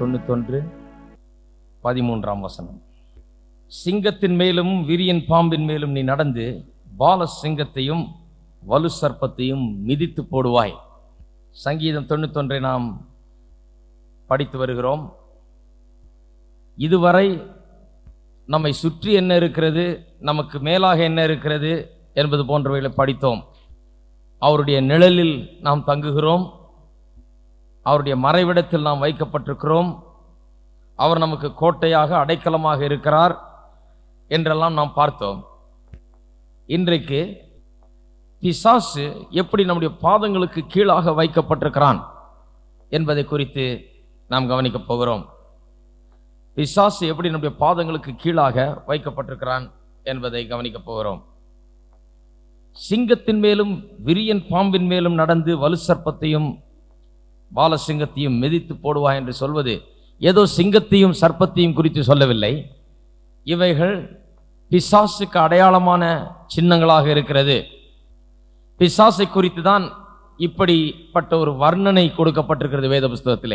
91:13. சிங்கத்தின் மேலும் விரியன் பாம்பின் மேலும் நீ நடந்து பால சிங்கத்தையும் வலு சர்ப்பத்தையும் மிதித்து போடுவாய். சங்கீதம் 91 நாம் படித்து வருகிறோம். இதுவரை நம்மை சுற்றி என்ன இருக்கிறது, நமக்கு மேலாக என்ன இருக்கிறது என்பது போன்றவைகளை படித்தோம். அவருடைய நிழலில் நாம் தங்குகிறோம், அவருடைய மறைவிடத்தில் நாம் வைக்கப்பட்டிருக்கிறோம், அவர் நமக்கு கோட்டையாக அடைக்கலமாக இருக்கிறார் என்றெல்லாம் நாம் பார்த்தோம். இன்றைக்கு பிசாசு எப்படி நம்முடைய பாதங்களுக்கு கீழாக வைக்கப்பட்டிருக்கிறான் என்பதை குறித்து நாம் கவனிக்கப் போகிறோம். பிசாசு எப்படி நம்முடைய பாதங்களுக்கு கீழாக வைக்கப்பட்டிருக்கிறான் என்பதை கவனிக்கப் போகிறோம். சிங்கத்தின் மேலும் விரியன் பாம்பின் மேலும் நடந்து வலு சர்ப்பத்தையும் பாலசிங்கத்தையும் மிதித்து போடுவாய் என்று சொல்வது ஏதோ சிங்கத்தையும் சர்ப்பத்தையும் குறித்து சொல்லவில்லை. இவைகள் பிசாசுக்கு அடையாளமான சின்னங்களாக இருக்கிறது. பிசாசை குறித்து தான் இப்படிப்பட்ட ஒரு வர்ணனை கொடுக்கப்பட்டிருக்கிறது வேத புஸ்தகத்திலே.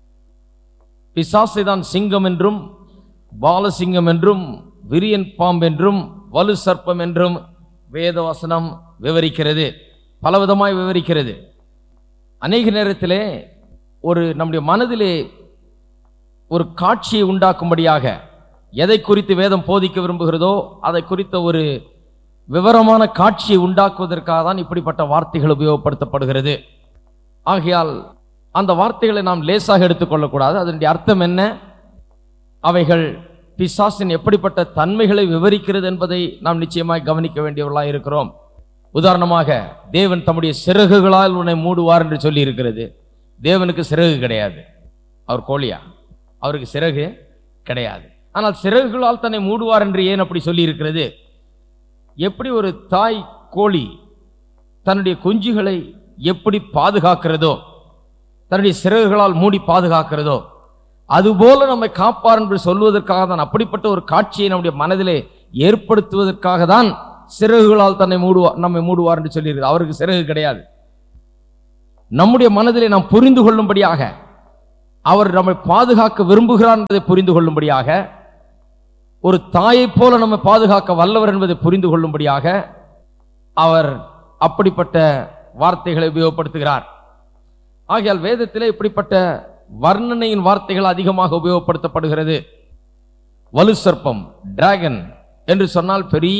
பிசாசை தான் சிங்கம் என்றும் பாலசிங்கம் என்றும் விரியன் பாம்பென்றும் வலு சர்ப்பம் என்றும் வேதவசனம் விவரிக்கிறது, பலவிதமாய் விவரிக்கிறது. அநேக நேரத்திலே நம்முடைய மனதிலே ஒரு காட்சியை உண்டாக்கும்படியாக எதை குறித்து வேதம் போதிக்க விரும்புகிறதோ அதை குறித்த ஒரு விவரமான காட்சியை உண்டாக்குவதற்காக தான் இப்படிப்பட்ட வார்த்தைகள் உபயோகப்படுத்தப்படுகிறது. ஆகையால் அந்த வார்த்தைகளை நாம் லேசாக எடுத்துக்கொள்ளக்கூடாது. அதனுடைய அர்த்தம் என்ன, அவைகள் பிசாசின் எப்படிப்பட்ட தன்மைகளை விவரிக்கிறது என்பதை நாம் நிச்சயமாய் கவனிக்க வேண்டியவர்களாக இருக்கிறோம். உதாரணமாக, தேவன் தம்முடைய சிறகுகளால் உன்னை மூடுவார் என்று சொல்லி இருக்கிறது. தேவனுக்கு சிறகு கிடையாது. அவர் கோழியா? அவருக்கு சிறகு கிடையாது. ஆனால் சிறகுகளால் தன்னை மூடுவார் என்று ஏன் அப்படி சொல்லி இருக்கிறது? எப்படி ஒரு தாய் கோழி தன்னுடைய குஞ்சுகளை எப்படி பாதுகாக்கிறதோ, தன்னுடைய சிறகுகளால் மூடி பாதுகாக்கிறதோ, அதுபோல நம்மை காப்பார் என்று சொல்வதற்காக தான், அப்படிப்பட்ட ஒரு காட்சியை நம்முடைய மனதிலே ஏற்படுத்துவதற்காக தான் சிறகுகளால் நம்மை மூடுவார் என்று சொல்லியிருக்கிறது. அவருக்கு சிறகு கிடையாது. நம்முடைய மனதிலே நாம் புரிந்து கொள்ளும்படியாக, அவர் நம்மை பாதுகாக்க விரும்புகிறார் என்பதை புரிந்து கொள்ளும்படியாக, ஒரு தாயை போல நம்மை பாதுகாக்க வல்லவர் என்பதை புரிந்து கொள்ளும்படியாக அவர் அப்படிப்பட்ட வார்த்தைகளை உபயோகப்படுத்துகிறார். ஆகையால் வேதத்திலே இப்படிப்பட்ட வர்ணனையின் வார்த்தைகள் அதிகமாக உபயோகப்படுத்தப்படுகிறது. வலு சர்ப்பம், டிராகன் என்று சொன்னால் பெரிய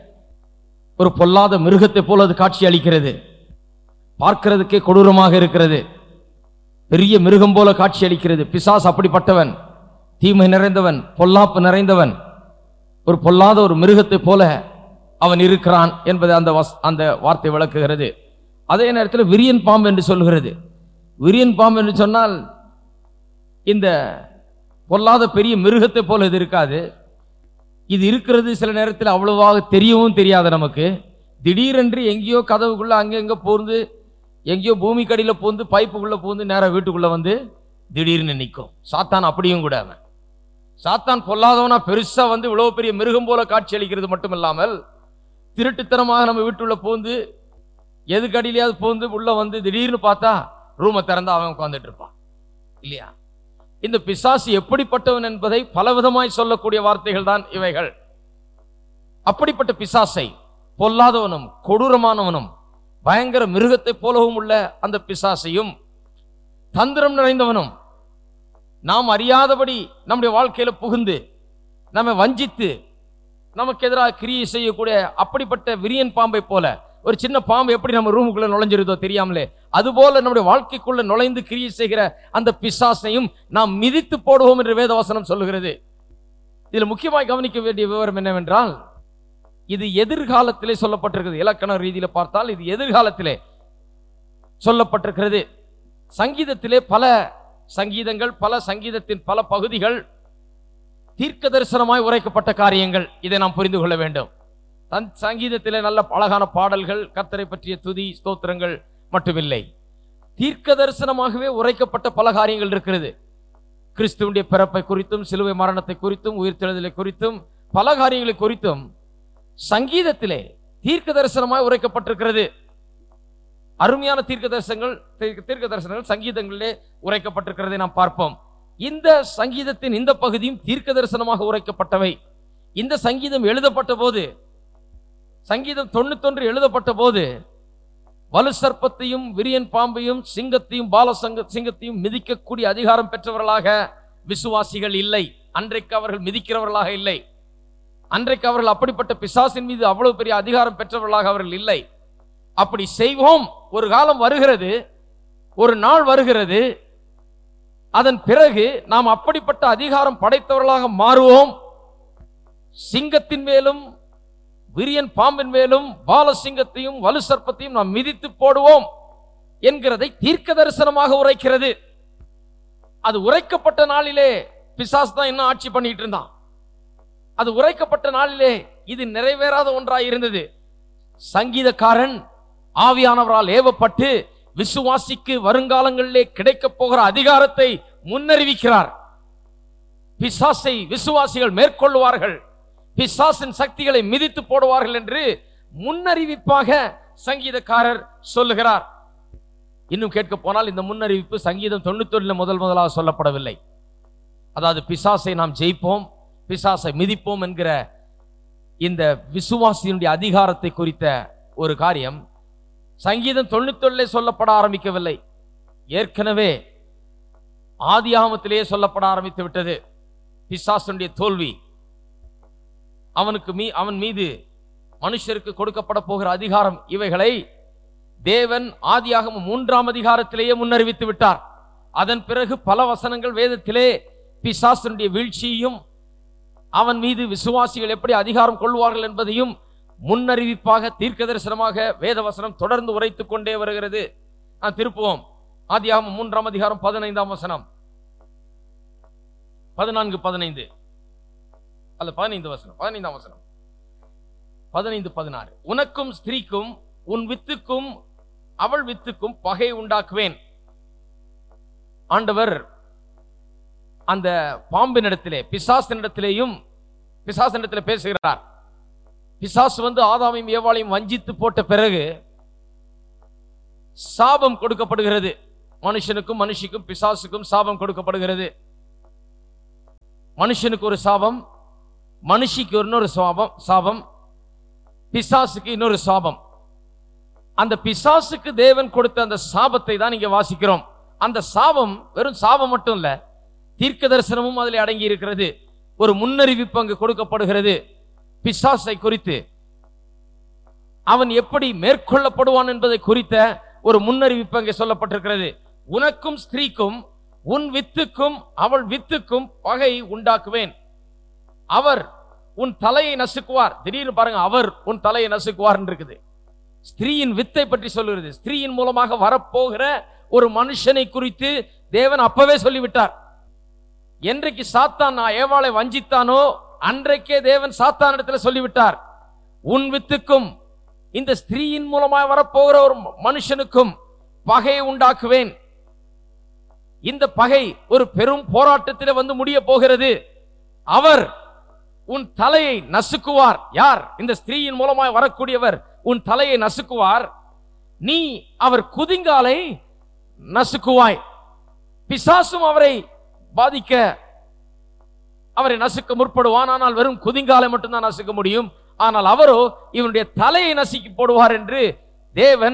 ஒரு பொல்லாத மிருகத்தை போல அது காட்சி அளிக்கிறது. பார்க்கிறதுக்கே கொடூரமாக இருக்கிறது. பெரிய மிருகம் போல காட்சி அளிக்கிறது. பிசாசு அப்படிப்பட்டவன், தீமை நிறைந்தவன், பொல்லாப்பு நிறைந்தவன், ஒரு பொல்லாத ஒரு மிருகத்தை போல அவன் இருக்கிறான் என்பதை அந்த வார்த்தை விளக்குகிறது. அதே நேரத்தில் விரியன் பாம்பு என்று சொல்கிறது. விரியன் பாம்பு என்று சொன்னால் இந்த பொல்லாத பெரிய மிருகத்தை போல இது இருக்காது. இது இருக்கிறது சில நேரத்தில் அவ்வளவாக தெரியவும் தெரியாது நமக்கு. திடீரென்று எங்கேயோ கதவுக்குள்ள அங்கெங்க பூந்து, எங்கேயோ பூமிக்கடியில பூந்து, பைப்புக்குள்ள பூந்து நேராக வீட்டுக்குள்ள வந்து திடீர்னு நிற்கும். சாத்தான் அப்படியும் கூட, அவன் சாத்தான் பொல்லாதவனா பெருசா வந்து இவ்வளவு பெரிய மிருகம் போல காட்சி அளிக்கிறது மட்டும் இல்லாமல், திருட்டுத்தனமாக நம்ம வீட்டுள்ள பூந்து, எதுக்கடியிலையாவது பூந்து உள்ள வந்து திடீர்னு பார்த்தா ரூமை திறந்தா அவன் உட்கார்ந்துட்டு இருப்பான் இல்லையா? இந்த பிசாசு எப்படிப்பட்டவன் என்பதை பலவிதமாய் சொல்லக்கூடிய வார்த்தைகள் தான் இவைகள். அப்படிப்பட்ட பிசாசை, பொல்லாதவனும் கொடூரமானவனும் பயங்கர மிருகத்தை போலவும் உள்ள அந்த பிசாசையும், தந்திரம் நிறைந்தவனும் நாம் அறியாதபடி நம்முடைய வாழ்க்கையில புகுந்து நம்மை வஞ்சித்து நமக்கு எதிராக கிரியை செய்யக்கூடிய அப்படிப்பட்ட விரியன் பாம்பை போல, ஒரு சின்ன பாம்பு எப்படி நம்ம ரூமுக்குள்ள நுழைஞ்சிருதோ தெரியாமலே, அதுபோல நம்முடைய வாழ்க்கைக்குள்ள நுழைந்து கிரியை செய்கிற அந்த பிசாசையும் நாம் மிதித்து போடுவோம் என்று வேதவசனம் சொல்லுகிறது. இதில் முக்கியமாக கவனிக்க வேண்டிய விவரம் என்னவென்றால், இது எதிர்காலத்திலே சொல்லப்பட்டிருக்கிறது. இலக்கண ரீதியில பார்த்தால் இது எதிர்காலத்திலே சொல்லப்பட்டிருக்கிறது. சங்கீதத்திலே பல சங்கீதங்கள், பல சங்கீதத்தின் பல பகுதிகள் தீர்க்க தரிசனமாய் உரைக்கப்பட்ட காரியங்கள். இதை நாம் புரிந்து கொள்ள வேண்டும். சங்கீதத்திலே நல்ல அழகான பாடல்கள், கர்த்தரை பற்றிய துதி ஸ்தோத்திரங்கள் மட்டுமில்லை, தீர்க்க தரிசனமாகவே உரைக்கப்பட்ட பல காரியங்கள் இருக்கிறது. கிறிஸ்துவுடைய பிறப்பை குறித்தும், சிலுவை மரணத்தை குறித்தும், உயிர்த்தெழுதலை குறித்தும், பல காரியங்களை குறித்தும் சங்கீதத்திலே தீர்க்க தரிசனமாய் உரைக்கப்பட்டிருக்கிறது. அருமையான தீர்க்க தரிசனங்கள் சங்கீதங்களிலே உரைக்கப்பட்டிருக்கிறதை நாம் பார்ப்போம். இந்த சங்கீதத்தின் இந்த பகுதியும் தீர்க்க தரிசனமாக உரைக்கப்பட்டவை. இந்த சங்கீதம் எழுதப்பட்ட போது, சங்கீதம் 91 எழுதப்பட்ட போது, வலு சர்ப்பத்தையும் விரியன் பாம்பையும் சிங்கத்தையும் சிங்கத்தையும் மிதிக்கக்கூடிய அதிகாரம் பெற்றவர்களாக விசுவாசிகள் இல்லை. அன்றைக்கு அவர்கள் மிதிக்கிறவர்களாக இல்லை. அன்றைக்கு அவர்கள் அப்படிப்பட்ட பிசாசின் மீது அவ்வளவு பெரிய அதிகாரம் பெற்றவர்களாக அவர்கள் இல்லை. அப்படி செய்வோம். ஒரு காலம் வருகிறது, ஒரு நாள் வருகிறது, அதன் பிறகு நாம் அப்படிப்பட்ட அதிகாரம் படைத்தவர்களாக மாறுவோம். சிங்கத்தின் மேலும் விரியன் பாம்பின் மேலும் பாலசிங்கத்தையும் வலு சர்ப்பத்தையும் நாம் மிதித்து போடுவோம் என்கிறதை தீர்க்க தரிசனமாக உரைக்கிறது. அது உரைக்கப்பட்ட நாளிலே பிசாசு தான் இன்னும் ஆட்சி பண்ணிட்டு இருந்தான். அது உரைக்கப்பட்ட நாளிலே இது நிறைவேறாத ஒன்றாய் இருந்தது. சங்கீதக்காரன் ஆவியானவரால் ஏவப்பட்டு விசுவாசிக்கு வருங்காலங்களிலே கிடைக்க போகிற அதிகாரத்தை முன்னறிவிக்கிறார். பிசாசை விசுவாசிகள் மேற்கொள்வார்கள், பிசாசின் சக்திகளை மிதித்து போடுவார்கள் என்று முன்னறிவிப்பாக சங்கீதக்காரர் சொல்லுகிறார். இன்னும் கேட்க போனால் இந்த முன்னறிவிப்பு சங்கீதம் 91 முதலாக சொல்லப்படவில்லை. அதாவது பிசாசை நாம் ஜெயிப்போம், பிசாசை மிதிப்போம் என்கிற இந்த விசுவாசியினுடைய அதிகாரத்தை குறித்த ஒரு காரியம் சங்கீதம் 91 சொல்லப்பட ஆரம்பிக்கவில்லை. ஏற்கனவே ஆதியாகமத்திலேயே சொல்லப்பட ஆரம்பித்து விட்டது. பிசாசுடைய தோல்வி, அவன் மீது மனுஷருக்கு கொடுக்கப்பட போகிற அதிகாரம், இவைகளை தேவன் ஆதியாகமம் 3ஆம் அதிகாரத்திலேயே முன்னறிவித்து விட்டார். அதன் பிறகு பல வசனங்கள் வேதத்திலே பிசாசுடைய வீழ்ச்சியையும் அவன் மீது விசுவாசிகள் எப்படி அதிகாரம் கொள்வார்கள் என்பதையும் முன்னறிவிப்பாக தீர்க்க தரிசனமாக வேத வசனம் தொடர்ந்து உரைத்துக் கொண்டே வருகிறது. நான் திருப்புவோம். ஆதியாகமம் 3ஆம் அதிகாரம் 15ஆம் வசனம், 14-15 அல்ல 15 வசனம், 15ஆம் வசனம், 15-16. உனக்கும் ஸ்திரீக்கும் உன் வித்துக்கும் அவள் வித்துக்கும் பகை உண்டாக்குவேன். ஆண்டவர் அந்த பாம்பினிடத்திலே பிசாசினிடத்திலேயும் பேசுகிறார். பிசாசு வந்து ஆதாமையும் ஏவாளையும் வஞ்சித்து போட்ட பிறகு சாபம் கொடுக்கப்படுகிறது. மனுஷனுக்கும் மனுஷிக்கும் பிசாசுக்கும் சாபம் கொடுக்கப்படுகிறது. மனுஷனுக்கு ஒரு சாபம், மனுஷிக்கு இன்னொரு சாபம், பிசாசுக்கு இன்னொரு சாபம். அந்த பிசாசுக்கு தேவன் கொடுத்த அந்த சாபத்தை தான் இங்க வாசிக்கிறோம். அந்த சாபம் வெறும் சாபம் மட்டும் இல்ல, தீர்க்க தரிசனமும் அதில் அடங்கி இருக்கிறது. ஒரு முன்னறிவிப்பு அங்கு கொடுக்கப்படுகிறது. பிசாசை குறித்து, அவன் எப்படி மேற்கொள்ளப்படுவான் என்பதை குறித்த ஒரு முன்னறிவிப்பு அங்கே சொல்லப்பட்டிருக்கிறது. உனக்கும் ஸ்திரீக்கும் உன் வித்துக்கும் அவள் வித்துக்கும் பகை உண்டாக்குவேன். அவர் உன் தலையை நசுக்குவார். திடீர்னு பாருங்க, அவர் உன் தலையை நசுக்குவார் இருக்குது. ஸ்திரீயின் வித்தை பற்றி சொல்லுகிறது. ஸ்திரீயின் மூலமாக வரப்போகிற ஒரு மனுஷனை குறித்து தேவன் அப்பவே சொல்லிவிட்டார். என்றைக்கு சாத்தான் ஏவாளை வஞ்சித்தானோ அன்றைக்கே தேவன் சாத்தான் இடத்துல சொல்லிவிட்டார், உன் வித்துக்கும் இந்த ஸ்திரீயின் மூலமாக வரப்போகிற ஒரு மனுஷனுக்கும் பகையை உண்டாக்குவேன். இந்த பகை ஒரு பெரும் போராட்டத்தில் வந்து முடிய போகிறது. அவர் உன் தலையை நசுக்குவார். யார்? இந்த ஸ்திரீயின் மூலமாக வரக்கூடியவர் உன் தலையை நசுக்குவார். நீ அவர் குதிங்காலை நசுக்குவாய். பிசாசும் அவரை பாதிக்க, அவரை நசுக்க முற்படுவான். ஆனால் வெறும் குதிங்காலை மட்டும்தான் நசுக்க முடியும். ஆனால் அவரோ இவனுடைய தலையை நசுக்கி போடுவார் என்று தேவன்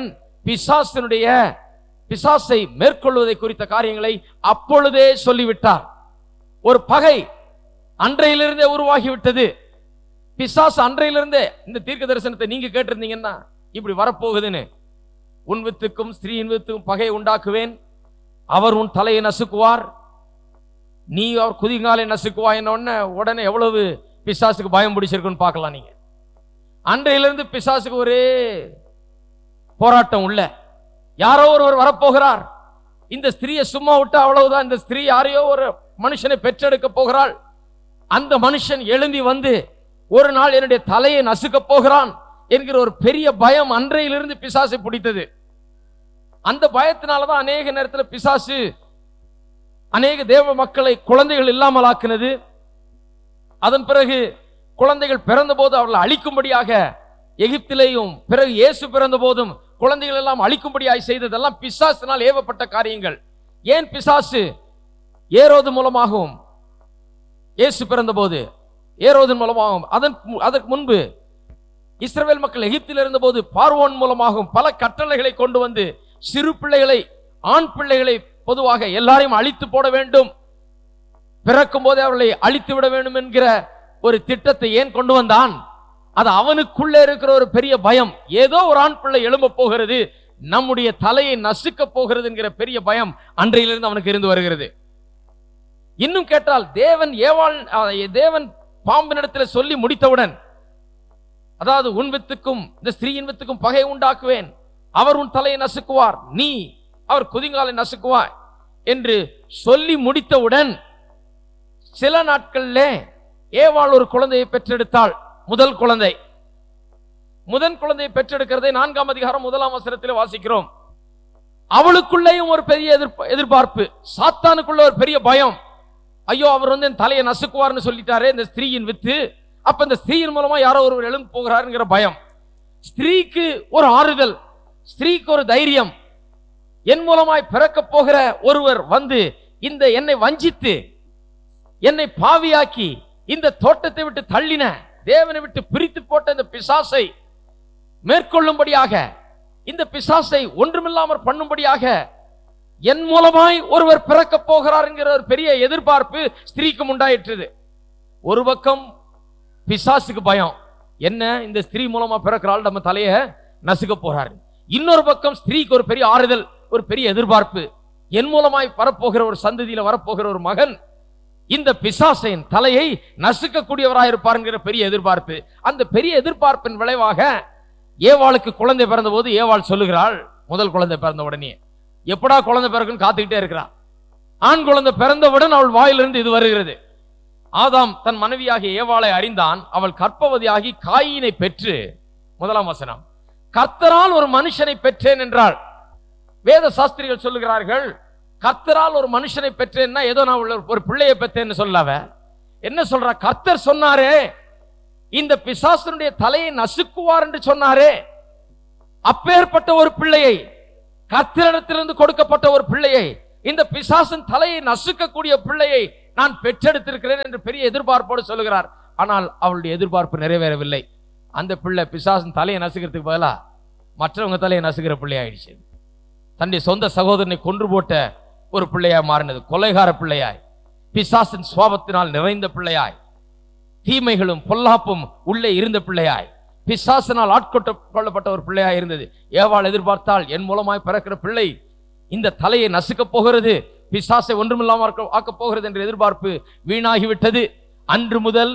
பிசாசை மேற்கொள்வதை குறித்த காரியங்களை அப்பொழுதே சொல்லிவிட்டார். ஒரு பகை அன்றையிலிருந்தே உருவாகிவிட்டது. பிசாசு அன்றையிலிருந்தே இந்த தீர்க்க தரிசனத்தை நீங்க கேட்டிருந்தீங்கன்னா இப்படி வரப்போகுதுன்னு, உன் வித்துக்கும் ஸ்திரீயின் வித்துக்கும் பகை உண்டாக்குவேன், அவர் உன் தலையை நசுக்குவார், நீ அவர் குதிங்காலை நசுக்குவாய். உடனே எவ்வளவு பிசாசுக்கு பயம் பிடிச்சிருக்குன்னு பார்க்கலாம். நீங்க அன்றையிலிருந்து பிசாசுக்கு ஒரே போராட்டம் உள்ள, யாரோ ஒருவர் வரப்போகிறார், இந்த ஸ்திரீயை சும்மா விட்டு அவ்வளவுதான், இந்த ஸ்திரீ யாரையோ ஒரு மனுஷனை பெற்றெடுக்க போகிறாள், அந்த மனுஷன் எழும்பி வந்து ஒரு நாள் என்னுடைய தலையை நசுக்க போகிறான் என்கிற ஒரு பெரிய பயம் அன்றையிலிருந்து பிசாசை பிடித்தது. அந்த பயத்தினாலதான் அநேக நேரத்தில் பிசாசு அநேக தேவ மக்களை குழந்தைகள் இல்லாமல் ஆக்கினது. அதன் பிறகு குழந்தைகள் பிறந்த போது அவர்களை அழிக்கும்படியாக எகிப்திலேயும், பிறகு இயேசு பிறந்த போதும் குழந்தைகள் எல்லாம் அழிக்கும்படியாக செய்ததெல்லாம் பிசாசினால் ஏவப்பட்ட காரியங்கள். ஏன் பிசாசு ஏரோது மூலமாகவும் இயேசு பிறந்தபோது ஏரோதின் மூலமாகவும் அதற்கு முன்பு இஸ்ரவேல் மக்கள் எகிப்தில் இருந்தபோது பார்வோன் மூலமாகவும் பல கட்டளைகளை கொண்டு வந்து சிறு பிள்ளைகளை, ஆண் பிள்ளைகளை பொதுவாக எல்லாரையும் அழித்து போட வேண்டும், பிறக்கும் போதே அவர்களை அழித்து விட வேண்டும் என்கிற ஒரு திட்டத்தை ஏன் கொண்டு வந்தான்? அது அவனுக்குள்ளே இருக்கிற ஒரு பெரிய பயம். ஏதோ ஒரு ஆண் பிள்ளை எழும்ப போகிறது, நம்முடைய தலையை நசுக்க போகிறது என்கிற பெரிய பயம் அன்றையிலிருந்து அவனுக்கு இருந்து வருகிறது. இன்னும் கேட்டால் தேவன் பாம்பினிடத்தில் சொல்லி முடித்தவுடன், அதாவது உன் வித்துக்கும் இந்த ஸ்திரீயின் வித்துக்கும் பகை உண்டாக்குவேன், அவர் உன் தலையை நசுக்குவார், நீ அவர் குதிங்காலை நசுக்குவார் என்று சொல்லி முடித்தவுடன் சில நாட்களிலே ஏவாள் ஒரு குழந்தையை பெற்றெடுத்தாள். முதல் குழந்தையை பெற்றெடுக்கிறதை 4ஆம் அதிகாரம் 1ஆம் வசனத்தில் வாசிக்கிறோம். அவளுக்குள்ளேயும் ஒரு பெரிய எதிர்பார்ப்பு, சாத்தானுக்குள்ள ஒரு பெரிய பயம். ஐயோ, அவர் என் தலையை நசுக்குவார்னு சொல்லிட்டாரே இந்த ஸ்திரீயின் வித்து, அப்ப இந்த ஸ்திரீயின் மூலமா யாரோ ஒருவர் எழுந்து போகிறாருங்கிற பயம். ஸ்திரீக்கு ஒரு ஆறுதல், ஸ்திரீக்கு ஒரு தைரியம். என் மூலமாய் பிறக்க போகிற ஒருவர் வந்து இந்த என்னை வஞ்சித்து என்னை பாவியாக்கி இந்த தோட்டத்தை விட்டு தள்ளின, தேவனை விட்டு பிரித்து போட்ட இந்த பிசாசை மேற்கொள்ளும்படியாக, இந்த பிசாசை ஒன்றுமில்லாமல் பண்ணும்படியாக என் மூலமாய் ஒருவர் பிறக்க போகிறார் என்கிற ஒரு பெரிய எதிர்பார்ப்பு ஸ்திரீக்கும் உண்டாயிற்று. ஒரு பக்கம் பிசாசுக்கு பயம், என்ன இந்த ஸ்திரீ மூலமா பிறக்கிறாள், நம்ம தலையை நசுக்க போறாரு. இன்னொரு பக்கம் ஸ்திரீக்கு ஒரு பெரிய ஆறுதல், ஒரு பெரிய எதிர்பார்ப்பு, என் மூலமாய் வரப்போகிற ஒரு சந்ததியில வரப்போகிற ஒரு மகன் இந்த பிசாசின் தலையை நசுக்கக்கூடியவராக இருப்பார் என்கிற பெரிய எதிர்பார்ப்பு. அந்த பெரிய எதிர்பார்ப்பின் விளைவாக ஏவாளுக்கு குழந்தை பிறந்த போது ஏவாள் சொல்லுகிறாள், முதல் குழந்தை பிறந்த உடனே எப்படா குழந்தை பிறகுன்னு காத்துக்கிட்டே இருக்கிறான். ஆண் குழந்தை பிறந்தவுடன் அவள் வாயிலிருந்து இது வருகிறது. ஆதாம் தன் மனைவியாகிய ஏவாளை அறிந்தான், அவள் கர்ப்பவதியாகி காயினை பெற்று, 1ஆம் வசனம், கர்த்தரால் ஒரு மனுஷனை பெற்றேன் என்றாள். வேத சாஸ்திரிகள் சொல்லுகிறார்கள், கர்த்தரால் ஒரு மனுஷனை பெற்றேன்னா ஏதோ நான் ஒரு பிள்ளையை பெற்றேன்னு சொல்லாவ, என்ன சொல்ற, கர்த்தர் சொன்னாரே இந்த பிசாசனுடைய தலையை நசுக்குவார் என்று சொன்னாரே, அப்பேற்பட்ட ஒரு பிள்ளையை, கர்த்தரிடத்திலிருந்து கொடுக்கப்பட்ட ஒரு பிள்ளையை, இந்த பிசாசன் தலையை நசுக்கக்கூடிய பிள்ளையை நான் பெற்றெடுத்திருக்கிறேன் என்று பெரிய எதிர்பார்ப்போடு சொல்லுகிறார். ஆனால் அவளுடைய எதிர்பார்ப்பு நிறைவேறவில்லை. அந்த பிள்ளை பிசாசன் தலையை நசுக்கிறதுக்கு பதிலா மற்றவங்க தலையை நசுக்கிற பிள்ளையாயிடுச்சு. தன்னுடைய சொந்த சகோதரனை கொன்று போட்ட ஒரு பிள்ளையாய் மாறினது, கொலைகார பிள்ளையாய், பிசாசின் சுவாபத்தினால் நிறைந்த பிள்ளையாய், தீமைகளும் பொல்லாப்பும் உள்ளே இருந்த பிள்ளையாய், பிசாசினால் கொள்ளப்பட்ட ஒரு பிள்ளையாய் இருந்தது. ஏவாள் எதிர்பார்த்தால் என் மூலமாய் பிறக்கிற பிள்ளை இந்த தலையை நசுக்க போகிறது, பிசாசை ஒன்றுமில்லாமல் ஆக்க போகிறது என்ற எதிர்பார்ப்பு வீணாகிவிட்டது. அன்று முதல்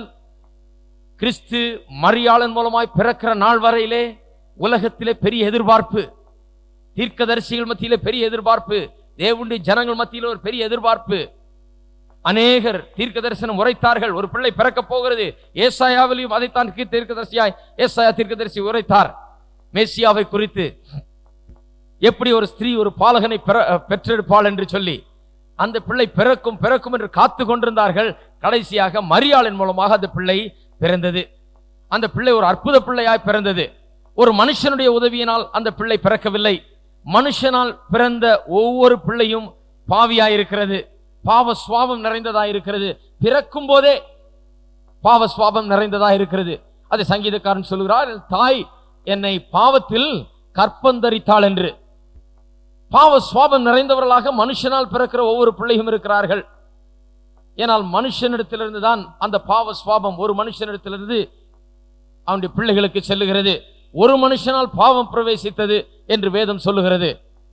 கிறிஸ்து மரியாளன் மூலமாய் பிறக்கிற நாள் வரையிலே உலகத்திலே பெரிய எதிர்பார்ப்பு, தீர்க்கதரிசிகள் மத்தியிலே பெரிய எதிர்பார்ப்பு, தேவனுடைய ஜனங்கள் மத்தியில் ஒரு பெரிய எதிர்பார்ப்பு. அநேகர் தீர்க்க தரிசனம் உரைத்தார்கள், ஒரு பிள்ளை பிறக்க போகிறது. ஏசாயாவிலையும் அதைத்தான் தீர்க்கதரிசியாய் ஏசாயா தீர்க்கதரிசி உரைத்தார். மேசியாவை குறித்து எப்படி ஒரு ஸ்திரீ ஒரு பாலகனை பெற்றெடுப்பாள் என்று சொல்லி அந்த பிள்ளை பிறக்கும் என்று காத்து கொண்டிருந்தார்கள். கடைசியாக மரியாளின் மூலமாக அந்த பிள்ளை பிறந்தது. அந்த பிள்ளை ஒரு அற்புத பிள்ளையாய் பிறந்தது. ஒரு மனுஷனுடைய உதவியினால் அந்த பிள்ளை பிறக்கவில்லை. மனுஷனால் பிறந்த ஒவ்வொரு பிள்ளையும் பாவியாயிருக்கிறது, பாவ சுவாபம் நிறைந்ததாயிருக்கிறது. பிறக்கும் போதே பாவ சுவாபம் நிறைந்ததாயிருக்கிறது. அதை சங்கீதக்காரன் சொல்கிறார், தாய் என்னை பாவத்தில் கற்பந்தரித்தாள் என்று. பாவ சுவாபம் நிறைந்தவர்களாக மனுஷனால் பிறக்கிற ஒவ்வொரு பிள்ளையும் இருக்கிறார்கள். ஏனால் மனுஷனிடத்திலிருந்து தான் அந்த பாவ சுவாபம் ஒரு மனுஷனிடத்திலிருந்து அவனுடைய பிள்ளைகளுக்கு செல்லுகிறது. ஒரு மனுஷனால் பாவம் பிரவேசித்தது என்று வேதம் சொல்லுகிறது.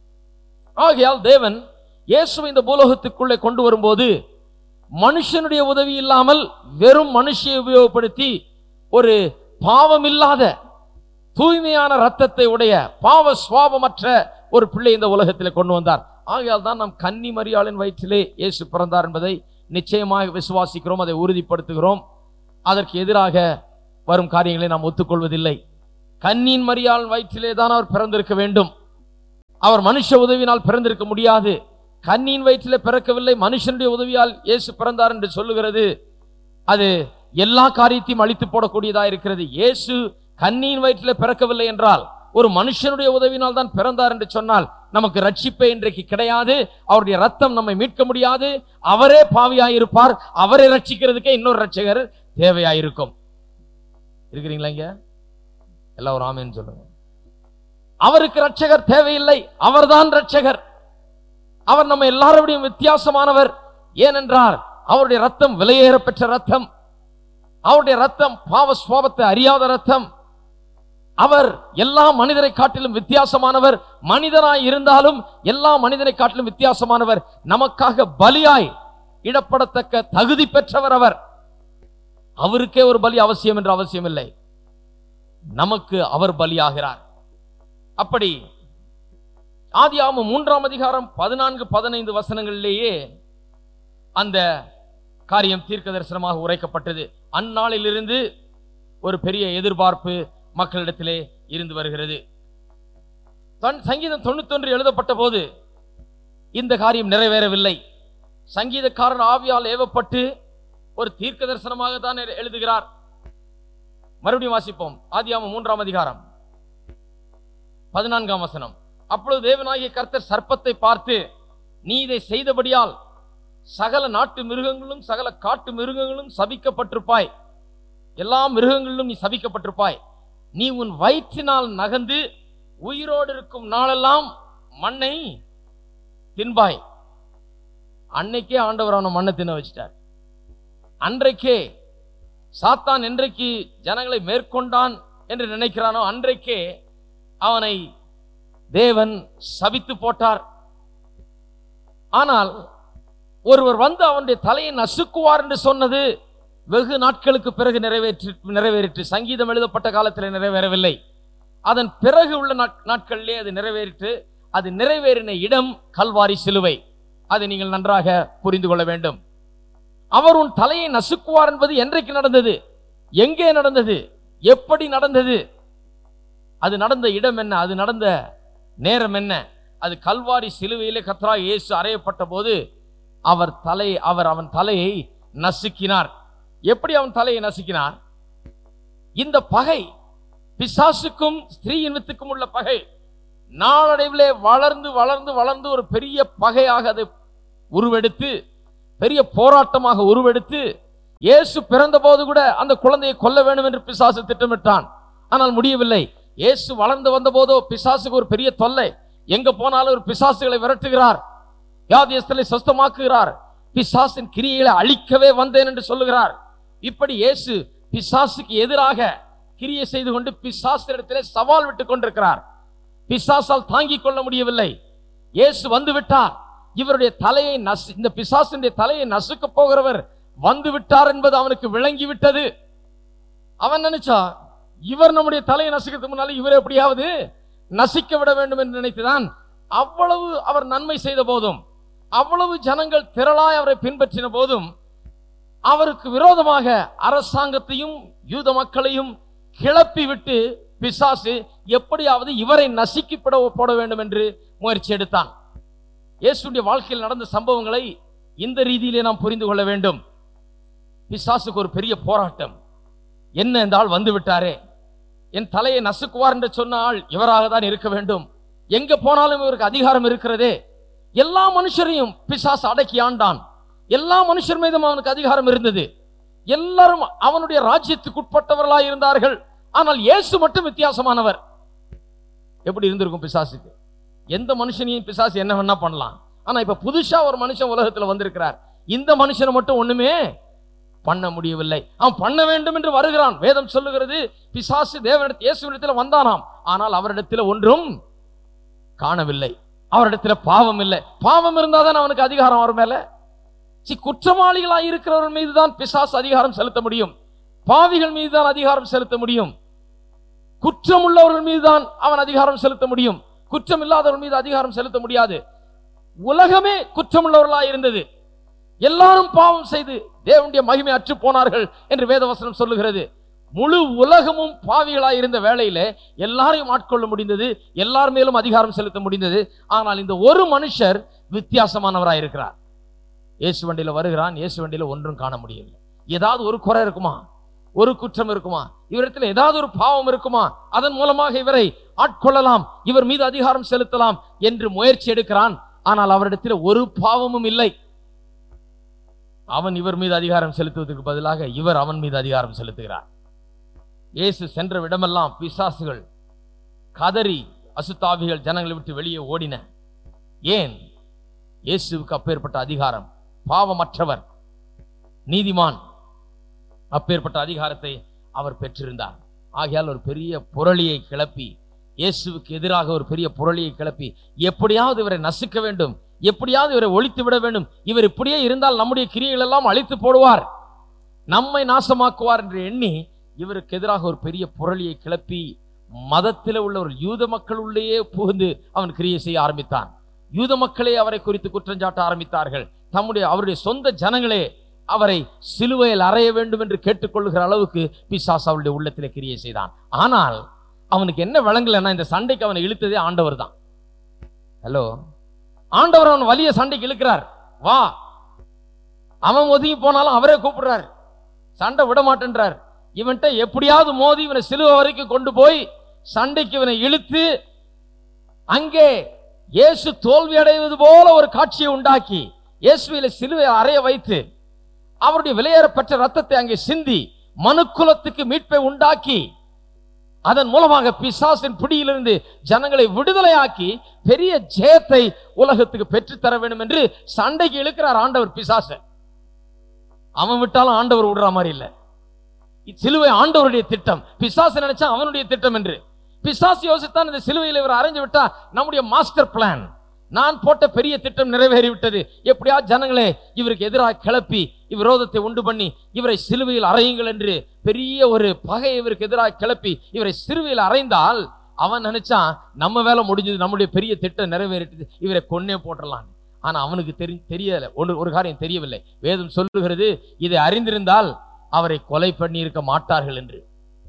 ஆகையால் தேவன் இயேசுவை இந்த பூலோகத்துக்குள்ளே கொண்டு வரும்போது மனுஷனுடைய உதவி இல்லாமல் வெறும் மனுஷியை உபயோகப்படுத்தி ஒரு பாவமில்லாத தூய்மையான ரத்தத்தை உடைய பாவ சுவாபமற்ற ஒரு பிள்ளை இந்த உலகத்தில் கொண்டு வந்தார். ஆகையால் தான் நாம் கன்னி மரியாளின் வயிற்றிலே இயேசு பிறந்தார் என்பதை நிச்சயமாக விசுவாசிக்கிறோம், அதை உறுதிப்படுத்துகிறோம். அதற்கு எதிராக வரும் காரியங்களை நாம் ஒத்துக்கொள்வதில்லை. கன்னியின் மரியாளின் வயிற்றிலே தான் அவர் பிறந்திருக்க வேண்டும். அவர் மனுஷ உதவியினால் பிறந்திருக்க முடியாது. கன்னியின் வயிற்றிலே பிறக்கவில்லை, மனுஷனுடைய உதவியால் இயேசு பிறந்தார் என்று சொல்லுகிறது. அது எல்லா காரியத்தையும் அழித்து போடக்கூடியதாக இருக்கிறது. இயேசு கன்னியின் வயிற்றிலே பிறக்கவில்லை என்றால், ஒரு மனுஷனுடைய உதவியினால் தான் பிறந்தார் என்று சொன்னால் நமக்கு ரட்சிப்பே இன்றைக்கு கிடையாது. அவருடைய ரத்தம் நம்மை மீட்க முடியாது. அவரே பாவியாயிருப்பார். அவரை ரட்சிக்கிறதுக்கே இன்னொரு ரட்சகர் தேவையாயிருக்கும். இருக்கிறீங்களா? இங்க எல்லாம் ஒரு ஆமென் சொல்லுங்க. அவருக்கு ரட்சகர் தேவையில்லை. அவர்தான் ரட்சகர். அவர் நம்ம எல்லாரோடையும் வித்தியாசமானவர். ஏனென்றால் அவருடைய ரத்தம் விலையேற பெற்ற ரத்தம். அவருடைய ரத்தம் பாவ சுபாவத்தை அறியாத ரத்தம். அவர் எல்லா மனிதரை காட்டிலும் வித்தியாசமானவர். மனிதனாய் இருந்தாலும் எல்லா மனிதனை காட்டிலும் வித்தியாசமானவர். நமக்காக பலியாய் இடப்படத்தக்க தகுதி பெற்றவர் அவர். அவருக்கே ஒரு பலி அவசியம் என்று அவசியம் இல்லை. நமக்கு அவர் பலியாகிறார். அப்படி ஆதியாகமம் 3ஆம் அதிகாரம் 14-15 வசனங்களிலேயே அந்த காரியம் தீர்க்க தரிசனமாக உரைக்கப்பட்டது. அந்நாளிலிருந்து ஒரு பெரிய எதிர்பார்ப்பு மக்களிடத்திலே இருந்து வருகிறது. சங்கீதம் 91 எழுதப்பட்ட போது இந்த காரியம் நிறைவேறவில்லை. சங்கீதக்காரன் ஆவியால் ஏவப்பட்டு ஒரு தீர்க்க தரிசனமாக தான் எழுதுகிறார். மறுபடியும் வாசிப்போம். ஆதியாகமம் 3ஆம் அதிகாரம் 14ஆம் வசனம். அப்பொழுது தேவனாகிய கர்த்தர் சர்ப்பத்தை பார்த்து, நீ இதை செய்தபடியால் சகல நாட்டு மிருகங்களும் சகல காட்டு மிருகங்களும் சபிக்கப்பட்டிருப்பாய். எல்லா மிருகங்களிலும் நீ சபிக்கப்பட்டிருப்பாய். நீ உன் வயிற்றினால் நகர்ந்து உயிரோடு இருக்கும் நாளெல்லாம் மண்ணை தின்பாய். அன்னைக்கே ஆண்டவர் அவனை மண்ணை தின்ன வச்சிட்டார். அன்றைக்கே சாத்தான் என்றைக்கு ஜனங்களை மேற்கொண்டான் என்று நினைக்கிறானோ அன்றைக்கே அவனை தேவன் சபித்து போட்டார். ஆனால் ஒருவர் வந்து அவனுடைய தலையை நசுக்குவார் என்று சொன்னது வெகு நாட்களுக்கு பிறகு நிறைவேறிற்று. சங்கீதம் எழுதப்பட்ட காலத்தில் நிறைவேறவில்லை. அதன் பிறகு உள்ள நாட்களிலே அது நிறைவேறிற்று. அது நிறைவேறின இடம் கல்வாரி சிலுவை. அதை நீங்கள் நன்றாக புரிந்து கொள்ள வேண்டும். அவர் உன் தலையை நசுக்குவார் என்பது என்றைக்கு நடந்தது? எங்கே நடந்தது? எப்படி நடந்தது? அது நடந்த இடம் என்ன? அது நடந்த நேரம் என்ன? அது கல்வாரி சிலுவையிலே கர்த்தராகிய இயேசு அறையப்பட்ட போது அவர் அவன் தலையை நசுக்கினார். எப்படி அவன் தலையை நசுக்கினார்? இந்த பகை, பிசாசுக்கும் ஸ்திரீயின் வித்துக்கும் உள்ள பகை, நாளடைவிலே வளர்ந்து வளர்ந்து வளர்ந்து ஒரு பெரிய பகையாக அது உருவெடுத்து, பெரிய போராட்டமாக உருவெடுத்து, இயேசு பிறந்த போது கூட அந்த குழந்தையை கொல்ல வேண்டும் என்று பிசாசு திட்டமிட்டான். ஆனால் முடியவில்லை. இயேசு வளர்ந்து வந்த போதோ பிசாசுக்கு ஒரு பெரிய தொல்லை. எங்க போனாலும் ஒரு பிசாசுகளை விரட்டுகிறார், வியாதியஸ்தரை சுஸ்தமாக்குகிறார், பிசாசின் கிரியைகளை அழிக்கவே வந்தேன் என்று சொல்லுகிறார். இப்படி இயேசு பிசாசுக்கு எதிராக கிரியை செய்து கொண்டு பிசாசிடத்திலே சவால் விட்டுக் கொண்டிருக்கிறார். பிசாசால் தாங்கிக் கொள்ள முடியவில்லை. இயேசு வந்து விட்டார். இவருடைய தலையை இந்த பிசாசினுடைய தலையை நசுக்க போகிறவர் வந்து விட்டார் என்பது அவனுக்கு விளங்கி விட்டது. அவன் நினைச்சா இவர் நம்முடைய தலையை நசுக்கிறதுக்கு முன்னால இவர் எப்படியாவது நசிக்க விட வேண்டும் என்று நினைத்துதான் அவ்வளவு அவர் நன்மை செய்த போதும், அவ்வளவு ஜனங்கள் திரளாய் அவரை பின்பற்றின போதும், அவருக்கு விரோதமாக அரசாங்கத்தையும் யூத மக்களையும் கிளப்பி விட்டு பிசாசு எப்படியாவது இவரை நசுக்கி போட வேண்டும் என்று முயற்சி எடுத்தான். இயேசுடைய வாழ்க்கையில் நடந்த சம்பவங்களை இந்த ரீதியிலே நாம் புரிந்து கொள்ள வேண்டும். பிசாசுக்கு ஒரு பெரிய போராட்டம். என்ன இந்த ஆள் வந்து விட்டாரே, என் தலையை நசுக்குவார் என்று சொன்ன ஆள் இவராக தான் இருக்க வேண்டும். எங்க போனாலும் இவருக்கு அதிகாரம் இருக்கிறதே. எல்லா மனுஷரையும் பிசாசு அடக்கி ஆண்டான். எல்லா மனுஷர் மீதும் அவனுக்கு அதிகாரம் இருந்தது. எல்லாரும் அவனுடைய ராஜ்யத்துக்கு உட்பட்டவர்களாய் இருந்தார்கள். ஆனால் இயேசு மட்டும் வித்தியாசமானவர். எப்படி இருந்திருக்கும் பிசாசுக்கு? எந்த மனுஷனையும் பிசாசு என்ன வேணா பண்ணலாம். ஆனா இப்ப புதுசா ஒரு மனுஷன் உலகத்துல வந்திருக்கிறார். இந்த மனுஷனை மட்டும் ஒண்ணுமே பண்ண முடியவில்லை. அவன் பண்ண வேண்டும் என்று வருகிறான். வேதம் சொல்லுகிறது, பிசாசு தேவனிடத்தில் இயேசுவிடத்தில் வந்தானாம். ஆனால் அவரிடத்தில் ஒன்றும் காணவில்லை. அவரிடத்துல பாவம் இல்லை. பாவம் இருந்தாதான் அவனுக்கு அதிகாரம் அவர் மேல. குற்றவாளிகளாய் இருக்கிறவர்கள் மீது தான் பிசாசு அதிகாரம் செலுத்த முடியும். பாவிகள் மீது தான் அதிகாரம் செலுத்த முடியும். குற்றம் உள்ளவர்கள் மீது தான் அவன் அதிகாரம் செலுத்த முடியும். குற்றம் இல்லாதவர்கள் மீது அதிகாரம் செலுத்த முடியாது. உலகமே குற்றமுள்ளவர்களாய் இருந்தது. எல்லாரும் பாவம் செய்து தேவனுடைய மகிமை அற்று போனார்கள் என்று வேதவசனம் சொல்லுகிறது. முழு உலகமும் பாவிகளாய் இருந்த வேளையிலே எல்லாரையும் ஆட்கொள்ள முடிந்தது, எல்லார் மேலும் அதிகாரம் செலுத்த முடிந்தது. ஆனால் இந்த ஒரு மனுஷர் வித்தியாசமானவராய் இருக்கிறார். இயேசு வண்டியில வருகிறான். இயேசு வண்டியில ஒன்றும் காண முடியவில்லை. ஏதாவது ஒரு குறை இருக்குமா? ஒரு குற்றம் இருக்குமா? இவரிடத்தில் ஏதாவது ஒரு பாவம் இருக்குமா? அதன் மூலமாக இவரை ஆட்கொள்ளலாம், இவர் மீது அதிகாரம் செலுத்தலாம். என்று முயற்சி எடுக்கிறான். ஆனால் அவரிடத்தில் ஒரு பாவமும் இல்லை. அவன் இவர் மீது அதிகாரம் செலுத்துவதற்கு பதிலாக இவர் அவன் மீது அதிகாரம் செலுத்துகிறார். இயேசு சென்ற விடமெல்லாம் பிசாசுகள் கதறி அசுத்தாவிகள் ஜனங்களை விட்டு வெளியே ஓடின. ஏன்? இயேசுவுக்கு அப்பேற்பட்ட அதிகாரம். பாவமற்றவர், நீதிமான், அப்பேற்பட்ட அதிகாரத்தை அவர் பெற்றிருந்தார். ஆகையால் ஒரு பெரிய புரளியை கிளப்பி, இயேசுவுக்கு எதிராக ஒரு பெரிய புரளியை கிளப்பி, எப்படியாவது இவரை நசுக்க வேண்டும், எப்படியாவது இவரை ஒழித்து விட வேண்டும், இவர் இப்படியே இருந்தால் நம்முடைய கிரியைகள் எல்லாம் அழித்து போடுவார், நம்மை நாசமாக்குவார் என்று எண்ணி இவருக்கு எதிராக ஒரு பெரிய புரளியை கிளப்பி மதத்தில் உள்ள ஒரு யூத மக்கள் உள்ளேயே புகுந்து அவன் கிரியை செய்ய ஆரம்பித்தான். யூத மக்களே அவரை குறித்து குற்றஞ்சாட்ட ஆரம்பித்தார்கள். அவருடைய சொந்த ஜனங்களே அவரை சிலுவையில் அறைய வேண்டும் என்று கேட்டுக்கொள்ளுகிற அளவுக்கு பிசாசு அவருடைய உள்ளத்தில் கிரியை செய்தான். ஆனால் அவனுக்கு என்ன விளங்கலைன்னா, இந்த சண்டைக்கு அவனை இழுத்ததே ஆண்டவர் தான். ஹலோ, ஆண்டவர் அவன் வலிய சண்டைக்கு இழுக்கிறார். வா, அவன் ஒதுங்கி போனாலும் அவரே கூப்பிடுறார். சண்டை விட மாட்டேன்றார். இவன்கிட்ட எப்படியாவது மோதி இவனை சிலுவை வரைக்கும் கொண்டு போய் சண்டைக்கு இவனை இழுத்து அங்கே இயேசு தோல்வி அடைவது போல ஒரு காட்சியை உண்டாக்கி இயேசுவில சிலுவை அறைய வைத்து அவருடைய விலையேறப்பட்ட ரத்தத்தை அங்கே சிந்தி மனுக்குலத்துக்கு மீட்பை உண்டாக்கி அதன் மூலமாக பிசாசின் பிடியிலிருந்து ஜனங்களை விடுதலையாக்கி பெரிய ஜெயத்தை உலகத்துக்கு பெற்றுத்தர வேண்டும் என்று சண்டைக்கு இழுக்கிறார் ஆண்டவர் பிசாச. அவன் விட்டாலும் ஆண்டவர் விடுற மாதிரி இல்லை. சிலுவை ஆண்டவருடைய திட்டம், பிசாசு நினைச்சா அவனுடைய திட்டம் என்று. பிசாசு யோசித்தான் இந்த சிலுவையில் இவர் அரைஞ்சு விட்டா நம்முடைய மாஸ்டர் பிளான், நான் போட்ட பெரிய திட்டம் நிறைவேறிவிட்டது, எப்படியா ஜனங்களே இவருக்கு எதிராக கிளப்பி விரோதத்தை உண்டு பண்ணி இவரை சிலுவையில் அறையுங்கள் என்று பெரிய ஒரு பகை இவருக்கு எதிராக கிளப்பி இவரை சிலுவையில் அறைந்தால் அவன் நினைச்சான் நம்ம வேலை முடிஞ்சது, நம்முடைய பெரிய திட்டம் நிறைவேறிட்டது, இவரை கொன்னே போட்டுடலாம். ஆனா அவனுக்கு தெரியல, ஒரு காரியம் தெரியவில்லை. வேதம் சொல்லுகிறது, இதை அறிந்திருந்தால் அவரை கொலை பண்ணி இருக்க மாட்டார்கள் என்று.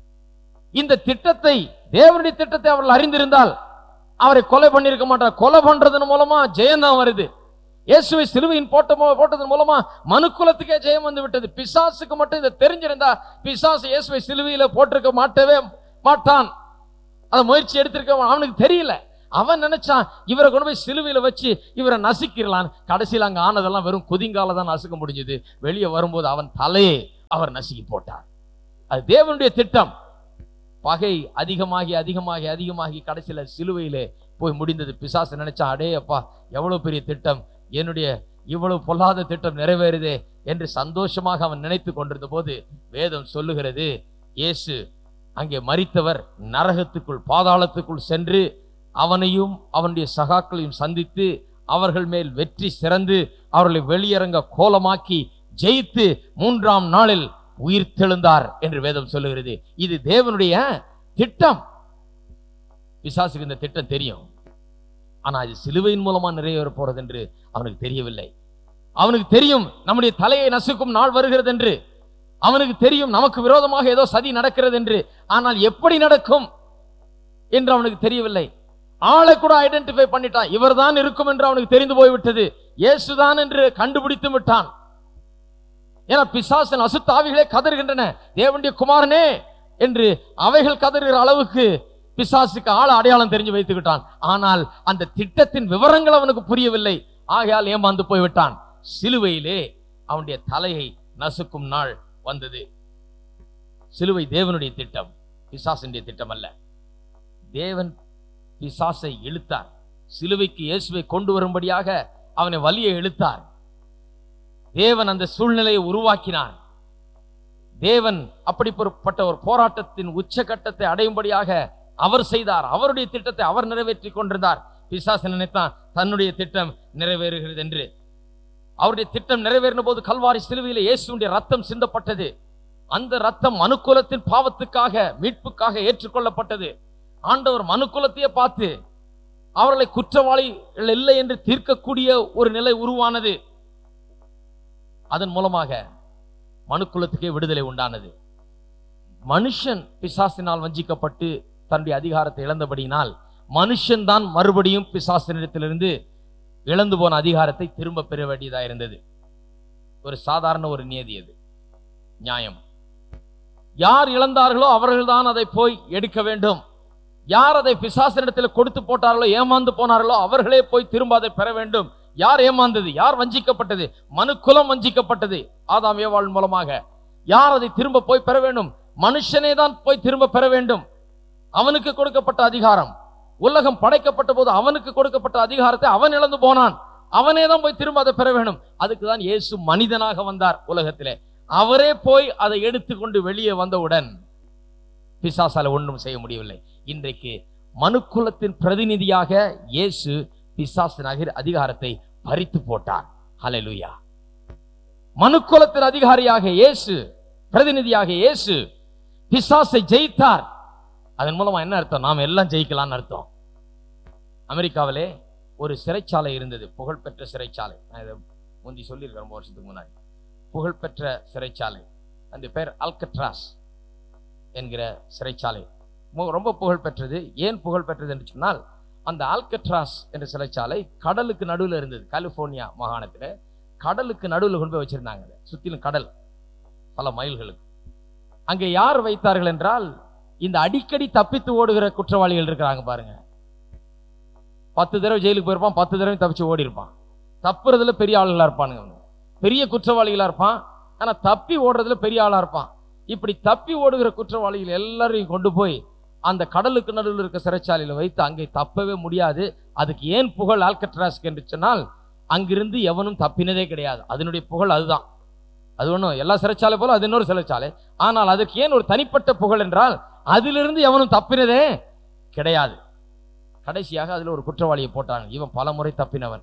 இந்த திட்டத்தை, தேவனுடைய திட்டத்தை அவர்கள் அறிந்திருந்தால் அவரை கொலை பண்ணிருக்க மாட்டார். கொலை பண்றதன் மூலமா ஜெயம்தான் வருது. இயேசுவை சிலுவையின் போட்டதன் மூலமா மனுக்குலத்துக்கே ஜெயம் வந்து விட்டது. பிசாசுக்கு மட்டும் இதை தெரிஞ்சிருந்தா பிசாசு இயேசுவை சிலுவையில போட்டிருக்க மாட்டவே மாட்டான். அதை முயற்சி எடுத்திருக்க அவனுக்கு தெரியல. அவன் நினைச்சான் இவரை கொண்டு போய் சிலுவையில வச்சு இவரை நசுக்கிடலாம். கடைசியில் அங்க ஆனதெல்லாம் வெறும் குதிங்கால தான் நசுக்க முடிஞ்சது. வெளியே வரும்போது அவன் தலையை அவர் நசுக்கி போட்டார். அது தேவனுடைய திட்டம். பகை அதிகமாகி அதிகமாகி அதிகமாகி கடைசியில சிலுவையிலே போய் முடிந்தது. பிசாசு நினைச்சா, அடே அப்பா எவ்வளவு பெரிய திட்டம், என்னுடைய இவ்வளவு பொல்லாத திட்டம் நிறைவேறுதே என்று சந்தோஷமாக அவன் நினைத்து கொண்டிருந்த போது வேதம் சொல்லுகிறது, இயேசு அங்கே மரித்தவர் நரகத்துக்குள் பாதாளத்துக்குள் சென்று அவனையும் அவனுடைய சகாக்களையும் சந்தித்து அவர்கள் மேல் வெற்றி சிறந்து அவர்களை வெளியரங்க கோலமாக்கி ஜெயித்து 3ஆம் நாளில் உயிர் தெழுந்தார் என்று வேதம் சொல்லுகிறது. இது தேவனுடைய திட்டம். பிசாசுக்கு இந்த திட்டம் தெரியும். ஆனா இது சிலுவையின் மூலமா நிறைவேற போறது என்று அவனுக்கு தெரியவில்லை. அவனுக்கு தெரியும் நம்முடைய தலையை நசுக்கும் நாள் வருகிறது என்று. அவனுக்கு தெரியும் நமக்கு விரோதமாக ஏதோ சதி நடக்கிறது என்று. ஆனால் எப்படி நடக்கும் என்று அவனுக்கு தெரியவில்லை. ஆளை கூட ஐடென்டிஃபை பண்ணிட்டான். இவர்தான் இருக்கும் என்று அவனுக்கு தெரிந்து போய்விட்டது. இயேசுதான் என்று கண்டுபிடித்து விட்டான். ஏன்னா பிசாசின் அசுத்தாவிகளே கதறுகின்றன, தேவனுடைய குமாரனே என்று அவைகள் கதறுகிற அளவுக்கு பிசாசுக்கு ஆள அடையாளம் தெரிஞ்சு வைத்துக்கிட்டான். ஆனால் அந்த திட்டத்தின் விவரங்கள் அவனுக்கு புரியவில்லை. ஆகையால் ஏமாந்து போய்விட்டான். சிலுவையிலே அவனுடைய தலையை நசுக்கும் நாள் வந்தது. சிலுவை தேவனுடைய திட்டம், பிசாசினுடைய திட்டம் அல்ல. தேவன் பிசாசை இழுத்தார். சிலுவைக்கு இயேசுவை கொண்டு வரும்படியாக அவனை வலியை இழுத்தார். தேவன் அந்த சூழ்நிலையை உருவாக்கினார். தேவன் அப்படிப்பட்ட ஒரு போராட்டத்தின் உச்சகட்டத்தை அடையும்படியாக அவர் செய்தார். அவருடைய திட்டத்தை அவர் நிறைவேற்றி கொண்டிருந்தார். பிசாசு நினைத்தான் தன்னுடைய திட்டம் நிறைவேறுகிறது என்று. அவருடைய திட்டம் நிறைவேறின போது கல்வாரி சிலுவையில் இயேசுடைய ரத்தம் சிந்தப்பட்டது. அந்த ரத்தம் மனுக்குலத்தின் பாவத்துக்காக மீட்புக்காக ஏற்றுக்கொள்ளப்பட்டது. ஆண்டவர் மனுக்குலத்தையே பார்த்து அவர்களை குற்றவாளிகள் இல்லை என்று தீர்க்கக்கூடிய ஒரு நிலை உருவானது. அதன் மூலமாக மனுக்குலத்துக்கே விடுதலை உண்டானது. மனுஷன் பிசாசினால் வஞ்சிக்கப்பட்டு தன்னுடைய அதிகாரத்தை இழந்தபடியினால் மனுஷன் தான் மறுபடியும் பிசாசினிடத்திலிருந்து இழந்து போன அதிகாரத்தை திரும்ப பெற வேண்டியதாக இருந்தது. ஒரு சாதாரண ஒரு நியதி, அது நியாயம். யார் இழந்தார்களோ அவர்கள்தான் அதை போய் எடுக்க வேண்டும். யார் அதை பிசாசனிடத்தில் கொடுத்து போட்டார்களோ, ஏமாந்து போனார்களோ, அவர்களே போய் திரும்ப அதை பெற வேண்டும். யார் ஏமாந்தது? யார் வஞ்சிக்கப்பட்டது? மனுக்குலம் வஞ்சிக்கப்பட்டது ஆதாம் ஏவாள் மூலமாக. யார் அதை திரும்ப போய் பெற வேண்டும்? மனுஷனே தான் போய் திரும்ப பெற வேண்டும். அவனுக்கு கொடுக்கப்பட்ட அதிகாரம், உலகம் படைக்கப்பட்ட போது அவனுக்கு கொடுக்கப்பட்ட அதிகாரத்தை அவன் இழந்து போனான். அவனே தான் போய் திரும்ப அதை பெற வேண்டும். அதுக்கு தான் இயேசு மனிதனாக வந்தார் உலகத்திலே. அவரே போய் அதை எடுத்துக்கொண்டு வெளியே வந்தவுடன் பிசாசால ஒன்றும் செய்ய முடியவில்லை. இன்றைக்கு மனுக்குலத்தின் பிரதிநிதியாக இயேசு பிசாசின் அதிகாரத்தை பறித்து போட்டார். ஹல்லேலூயா. மனுக்குலத்தின் அதிகாரியாக இயேசு, பிரதிநிதியாக இயேசு பிசாசை ஜெயித்தார். அதன் மூலமா என்ன அர்த்தம்? நாம் எல்லாம் ஜெயிக்கலாம்னு அர்த்தம். அமெரிக்காவிலே ஒரு சிறைச்சாலை இருந்தது, புகழ்பெற்ற சிறைச்சாலை. நான் இதை முந்தி சொல்லியிருக்கேன் ரொம்ப வருஷத்துக்கு முன்னாடி. புகழ்பெற்ற சிறைச்சாலை, அந்த பேர் அல்கட்ராஸ் என்கிற சிறைச்சாலை. ரொம்ப புகழ் பெற்றது. ஏன் புகழ் பெற்றது என்று சொன்னால், அந்த ஆல்கட்ராஸ் என்ற சிறைச்சாலை கடலுக்கு நடுவில் இருந்தது. கலிபோர்னியா மாகாணத்தில் கடலுக்கு நடுவில் கொண்டு போய் வச்சிருந்தாங்க. சுற்றிலும் கடல், பல மைல்களுக்கு. அங்கே யார் வைத்தார்கள் என்றால், இந்த அடிக்கடி தப்பித்து ஓடுகிற குற்றவாளிகள் இருக்கிறாங்க பாருங்க. 10 தடவை ஜெயிலுக்கு போயிருப்பான், 10 தடவை தப்பிச்சு ஓடி இருப்பான். தப்புறதுல பெரிய ஆளுகளா இருப்பானுங்க, பெரிய குற்றவாளிகளா இருப்பான். ஆனா தப்பி ஓடுறதுல பெரிய ஆளா இருப்பான். இப்படி தப்பி ஓடுகிற குற்றவாளிகள் எல்லாரையும் கொண்டு போய் அந்த கடலுக்கு நடுவில் இருக்க சிறைச்சாலையில வைத்து அங்கே தப்பவே முடியாது. அதுக்கு ஏன் புகழ் ஆல்கட்ராஸ்க்கு என்று சொன்னால், அங்கிருந்து எவனும் தப்பினதே கிடையாது. அதனுடைய புகழ் அதுதான். அது ஒன்றும் எல்லா சிறைச்சாலை போல அது இன்னொரு சிறைச்சாலை. ஆனால் அதற்கு ஏன் ஒரு தனிப்பட்ட புகழ் என்றால், அதிலிருந்து எவனும் தப்பினதே கிடையாது. கடைசியாக அதுல ஒரு குற்றவாளியை போட்டாங்க. இவன் பல முறை தப்பினவன்.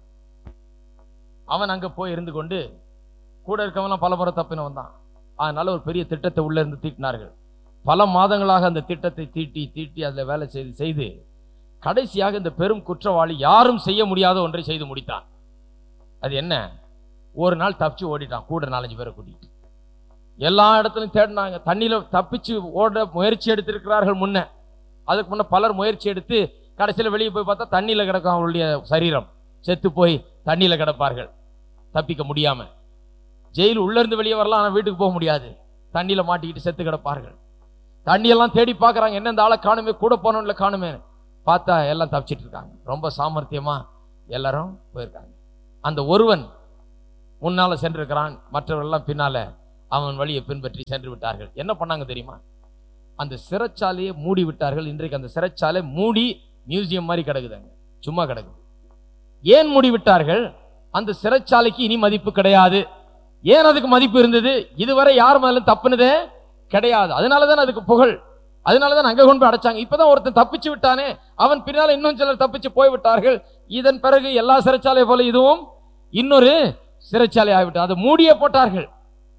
அவன் அங்க போய் இருந்து கொண்டு, கூட இருக்கவன்லாம் பல முறை தப்பினவன் தான். அதனால ஒரு பெரிய திட்டத்தை உள்ள இருந்து தீட்டினார்கள். பல மாதங்களாக அந்த திட்டத்தை தீட்டி அதில் வேலை செய்து கடைசியாக இந்த பெரும் குற்றவாளி யாரும் செய்ய முடியாத ஒன்றை செய்து முடித்தான். அது என்ன? ஒரு நாள் தப்பிச்சு ஓடிட்டான், கூட 4-5 பேரை கூட்டிட்டு. எல்லா இடத்துலையும் தேடினாங்க. தண்ணியில தப்பிச்சு ஓட முயற்சி எடுத்திருக்கிறார்கள் முன்ன. அதுக்கு முன்ன பலர் முயற்சி எடுத்து கடைசியில் வெளியே போய் பார்த்தா தண்ணியில கிடக்கும் அவருடைய சரீரம். செத்து போய் தண்ணியில கிடப்பார்கள், தப்பிக்க முடியாம. ஜெயில் உள்ள இருந்து வெளியே வரலாம், ஆனால் வீட்டுக்கு போக முடியாது. தண்ணியில மாட்டிக்கிட்டு செத்து கிடப்பார்கள். தண்ணியெல்லாம் தேடி பார்க்குறாங்க, என்ன இந்த ஆளை காணுமே, கூட போனோம்ல காணுமே. பார்த்தா எல்லாம் தப்பிச்சிட்டு இருக்காங்க. ரொம்ப சாமர்த்தியமா எல்லாரும் போயிருக்காங்க. அந்த ஒருவன் முன்னால சென்றிருக்கிறான், மற்றவர்கள்லாம் பின்னால அவன் வழியை பின்பற்றி சென்று விட்டார்கள். என்ன பண்ணாங்க தெரியுமா? அந்த சிறைச்சாலையை மூடி விட்டார்கள். இன்றைக்கு அந்த சிறைச்சாலை மூடி மியூசியம் மாதிரி கிடக்குதுங்க, சும்மா கிடக்குது. ஏன் மூடி விட்டார்கள்? அந்த சிறைச்சாலைக்கு இனி மதிப்பு கிடையாது. ஏன் அதுக்கு மதிப்பு இருந்தது? இதுவரை யார் மேலும் தப்புனதே கிடையாது. அதனாலதான் அதுக்கு புகழ். அதனாலதான் அங்க கொண்டு போய் அடைச்சாங்க. இப்பதான் ஒருத்தன் தப்பிச்சு விட்டானே, அவன் பின்னால இன்னும் சிலர் தப்பிச்சு போய்விட்டார்கள். இதன் பிறகு எல்லா சிறைச்சாலை போல இதுவும் இன்னொரு சிறைச்சாலை ஆகிவிட்டது. அதை மூடியே போட்டார்கள்.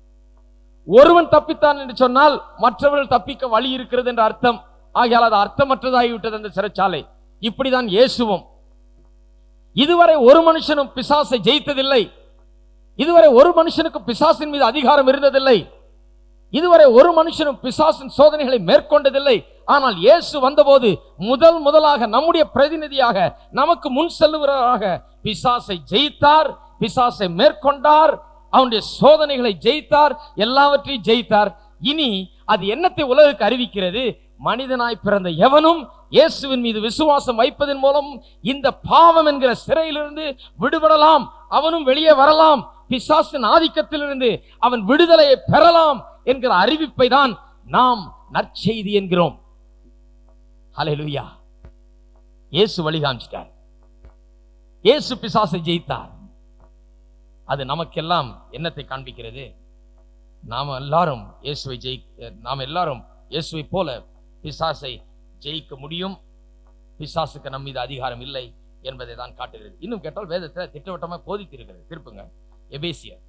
ஒருவன் தப்பித்தான் என்று சொன்னால் மற்றவர்கள் தப்பிக்க வழி இருக்கிறது என்ற அர்த்தம். ஆகையால் அது அர்த்தமற்றதாகிவிட்டது அந்த சிறைச்சாலை. இப்படிதான் இயேசுவும். இதுவரை ஒரு மனுஷனும் பிசாசை ஜெயித்ததில்லை. இதுவரை ஒரு மனுஷனுக்கு பிசாசின் மீது அதிகாரம் இருந்ததில்லை. இதுவரை ஒரு மனுஷனும் பிசாசின் சோதனைகளை மேற்கொண்டதில்லை. ஆனால் இயேசு வந்தபோது முதலாக நம்முடைய பிரதிநிதியாக நமக்கு முன் செல்லுவராக பிசாசை ஜெயித்தார், பிசாசை மேற்கொண்டார், அவனுடைய சோதனைகளை ஜெயித்தார், எல்லாவற்றையும் ஜெயித்தார். இனி அது என்னத்தை உலகுக்கு அறிவிக்கிறது? மனிதனாய் பிறந்த எவனும் இயேசுவின் மீது விசுவாசம் வைப்பதன் மூலம் இந்த பாவம் என்கிற சிறையிலிருந்து விடுபடலாம், அவனும் வெளியே வரலாம், பிசாசின் ஆதிக்கத்திலிருந்து அவன் விடுதலையை பெறலாம் என்கிற அறிவிப்பை தான் நாம் நற்செய்தி என்கிறோம். ஹல்லேலூயா. இயேசு வழி காமிச்சிட்டார். இயேசு பிசாசை ஜெயித்தார். அது நமக்கெல்லாம் என்னத்தை காண்பிக்கிறது? நாம் எல்லாரும் இயேசுவை போல பிசாசை ஜெயிக்க முடியும். பிசாசுக்கு நம் மீது அதிகாரம் இல்லை என்பதை தான் காட்டுகிறது. இன்னும் கேட்டால் வேதத்தில் திட்டவட்டமாக போதித்திருக்கிறது. திருப்புங்க எபேசியர்.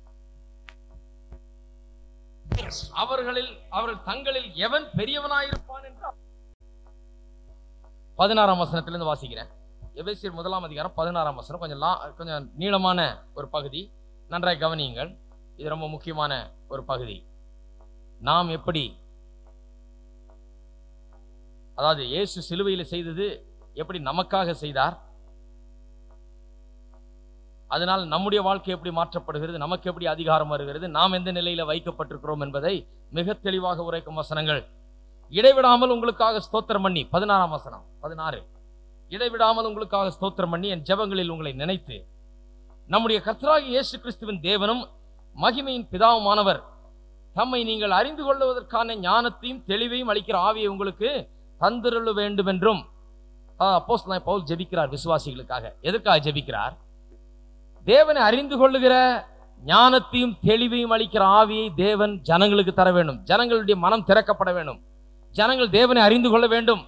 அவர்கள் தங்களில் எவன் பெரியவனாயிருப்பான் என்று 16ஆம் வசனத்திலிருந்து வாசிக்கிறேன். எபேசியர் 1ஆம் அதிகாரம் 16ஆம் வசனம். கொஞ்சம் நீளமான ஒரு பகுதி, நன்றாய் கவனியுங்கள். இது ரொம்ப முக்கியமான ஒரு பகுதி. நாம் எப்படி, அதாவது இயேசு சிலுவையில் செய்தது எப்படி நமக்காக செய்தார், அதனால் நம்முடைய வாழ்க்கை எப்படி மாற்றப்படுகிறது, நமக்கு எப்படி அதிகாரம் வருகிறது, நாம் எந்த நிலையில வைக்கப்பட்டிருக்கிறோம் என்பதை மிக தெளிவாக உரைக்கும் வசனங்கள். இடைவிடாமல் உங்களுக்காக ஸ்தோத்திரம் பண்ணி, 16ஆம் வசனம் 16, இடைவிடாமல் உங்களுக்காக ஸ்தோத்திரம் பண்ணி என் ஜெபங்களில் உங்களை நினைத்து நம்முடைய கர்த்தராகிய இயேசு கிறிஸ்துவின் தேவனும் மகிமையின் பிதாவுமானவர் தம்மை நீங்கள் அறிந்து கொள்வதற்கான ஞானத்தையும் தெளிவையும் அளிக்கிற ஆவியை உங்களுக்கு தந்திருள வேண்டும் என்றும் அப்போஸ்தலனாகிய பவுல் ஜெபிக்கிறார். விசுவாசிகளுக்காக எதற்காக ஜெபிக்கிறார்? தேவனை அறிந்து கொள்ளுகிற ஞானத்தையும் தெளிவையும் அளிக்கிற ஆவியை தேவன் ஜனங்களுக்கு தர வேண்டும். ஜனங்களுடைய மனம் திறக்கப்பட வேண்டும். ஜனங்கள் தேவனை அறிந்து கொள்ள வேண்டும்.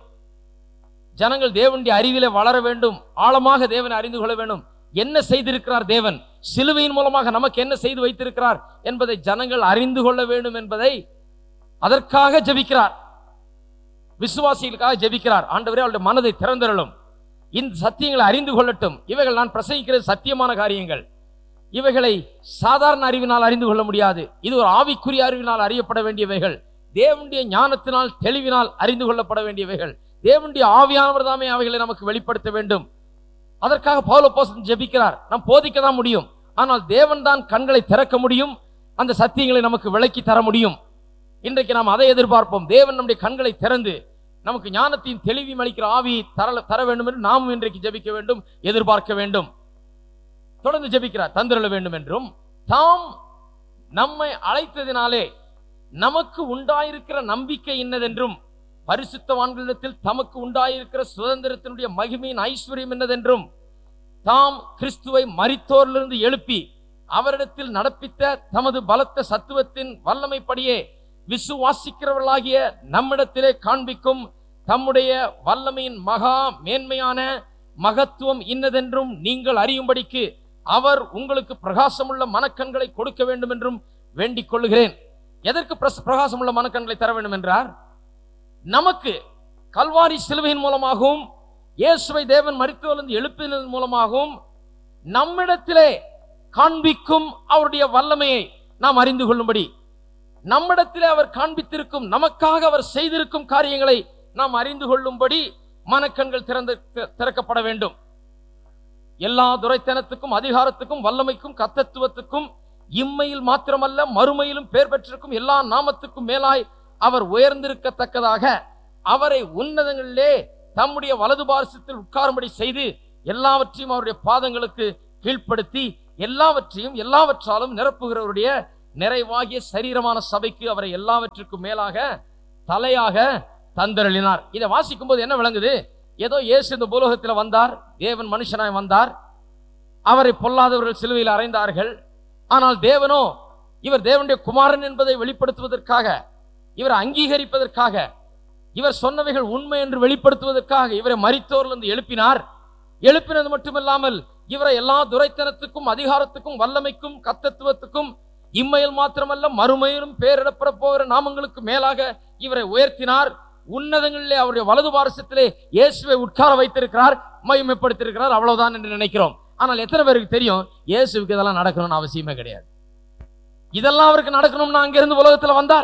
ஜனங்கள் தேவனுடைய அறிவிலே வளர வேண்டும். ஆழமாக தேவனை அறிந்து கொள்ள வேண்டும். என்ன செய்திருக்கிறார் தேவன், சிலுவையின் மூலமாக நமக்கு என்ன செய்து வைத்திருக்கிறார் என்பதை ஜனங்கள் அறிந்து கொள்ள வேண்டும் என்பதை அதற்காக ஜெபிக்கிறார். விசுவாசிகளுக்காக ஜெபிக்கிறார். ஆண்டவரே அவருடைய மனதை திறந்தருளும், இந்த சத்தியங்களை அறிந்து கொள்ளட்டும். இவைகள் நான் பிரசங்கிக்கிறது சத்தியமான காரியங்கள். இவைகளை சாதாரண அறிவினால் அறிந்து கொள்ள முடியாது. இது ஒரு ஆவிக்குரிய அறிவினால் அறியப்பட வேண்டியவைகள். தேவனுடைய ஞானத்தினால் தெளிவினால் அறிந்து கொள்ளப்பட வேண்டியவைகள். தேவனுடைய ஆவியானவர் தாமே அவைகளை நமக்கு வெளிப்படுத்த வேண்டும். அதற்காக பவுல் அப்போஸ்தலன் ஜெபிக்கிறார். நாம் போதிக்க தான் முடியும், ஆனால் தேவன் தான் கண்களை திறக்க முடியும், அந்த சத்தியங்களை நமக்கு விளக்கி தர முடியும். இன்றைக்கு நாம் அதை எதிர்பார்ப்போம். தேவன் நம்முடைய கண்களை திறந்து நமக்கு ஞானத்தையும் தெளிவையும் அளிக்கிற ஆவியை தர வேண்டும் என்று நாமும் இன்றைக்கு ஜெபிக்க வேண்டும், எதிர்பார்க்க வேண்டும். தொடர்ந்து ஜெபிக்கிறார். தந்திரள வேண்டும் என்றும் தாம் நம்மை அழைத்ததினாலே நமக்கு உண்டாயிருக்கிற நம்பிக்கை என்னதென்றும் பரிசுத்தவான்களிடத்தில் தமக்கு உண்டாயிருக்கிற சுதந்திரத்தினுடைய மகிமையின் ஐஸ்வர்யம் என்னதென்றும் தாம் கிறிஸ்துவை மரித்தோரிலிருந்து எழுப்பி அவரிடத்தில் நடப்பித்த தமது பலத்த சத்துவத்தின் வல்லமைப்படியே விசுவாசிக்கிறவர்களாகிய நம்மிடத்திலே காண்பிக்கும் தம்முடைய வல்லமையின் மகா மேன்மையான மகத்துவம் இன்னதென்றும் நீங்கள் அறியும்படிக்கு அவர் உங்களுக்கு பிரகாசமுள்ள மனக்கண்களை கொடுக்க வேண்டும் என்றும் வேண்டிக் கொள்ளுகிறேன். எதற்கு பிரகாசமுள்ள மனக்கண்களை தர வேண்டும் என்றார்? நமக்கு கல்வாரி சிலுவையின் மூலமாகவும் இயேசுவை தேவன் மரித்தோரிலிருந்து எழுப்பினதன் மூலமாகவும் நம்மிடத்திலே காண்பிக்கும் அவருடைய வல்லமையை நாம் அறிந்து கொள்ளும்படி, நம்மிடத்திலே அவர் காண்பித்திருக்கும், நமக்காக அவர் செய்திருக்கும் காரியங்களை நாம் அறிந்து கொள்ளும்படி மனக்கண்கள் திறக்கப்பட வேண்டும். எல்லா துரைத்தனத்துக்கும் அதிகாரத்துக்கும் வல்லமைக்கும் கர்த்தத்துவத்துக்கும் இம்மையில் மாத்திரமல்ல மறுமையிலும் பேர் பெற்றிருக்கும் எல்லா நாமத்துக்கும் மேலாய் அவர் உயர்ந்திருக்கத்தக்கதாக அவரை உன்னதங்களிலே தம்முடைய வலது பார்சத்தில் உட்காரும்படி செய்து எல்லாவற்றையும் அவருடைய பாதங்களுக்கு கீழ்ப்படுத்தி எல்லாவற்றையும் எல்லாவற்றாலும் நிரப்புகிறவருடைய நிறைவாகிய சரீரமான சபைக்கு அவரை எல்லாவற்றுக்கும் மேலாக தலையாக தந்தருளினார். இதை வாசிக்கும் போது என்ன விளங்குது? ஏதோ இயேசு இந்த பூலோகத்தில் வந்தார், தேவன் மனுஷனாய் வந்தார், அவரை பொல்லாதவர்கள் சிலுவையில் அறைந்தார்கள். ஆனால் தேவனோ இவர் தேவனுடைய குமாரன் என்பதை வெளிப்படுத்துவதற்காக, இவரை அங்கீகரிப்பதற்காக, இவர் சொன்னவைகள் உண்மை என்று வெளிப்படுத்துவதற்காக இவரை மரித்தோரிலிருந்து எழுப்பினார். எழுப்பினது மட்டுமில்லாமல் இவரை எல்லா துரைத்தனத்துக்கும் அதிகாரத்துக்கும் வல்லமைக்கும் கர்த்தத்துவத்துக்கும் இம்மையில் மாத்திரமல்ல மறுமையிலும் பேரிடப்பட போகிற நாமங்களுக்கு மேலாக இவரை உயர்த்தினார். உன்னதங்களிலே அவருடைய வலது பார்சத்திலே இயேசுவை உட்கார வைத்திருக்கிறார், மகிமைப்படுத்தியிருக்கிறார். அவ்வளவுதான் என்று நினைக்கிறோம். ஆனால் எத்தனை பேருக்கு தெரியும் இயேசுவுக்கு இதெல்லாம் நடக்கணும்னு அவசியமே கிடையாது. இதெல்லாம் அவருக்கு நடக்கணும்னா அங்கிருந்து உலகத்தில் வந்தார்.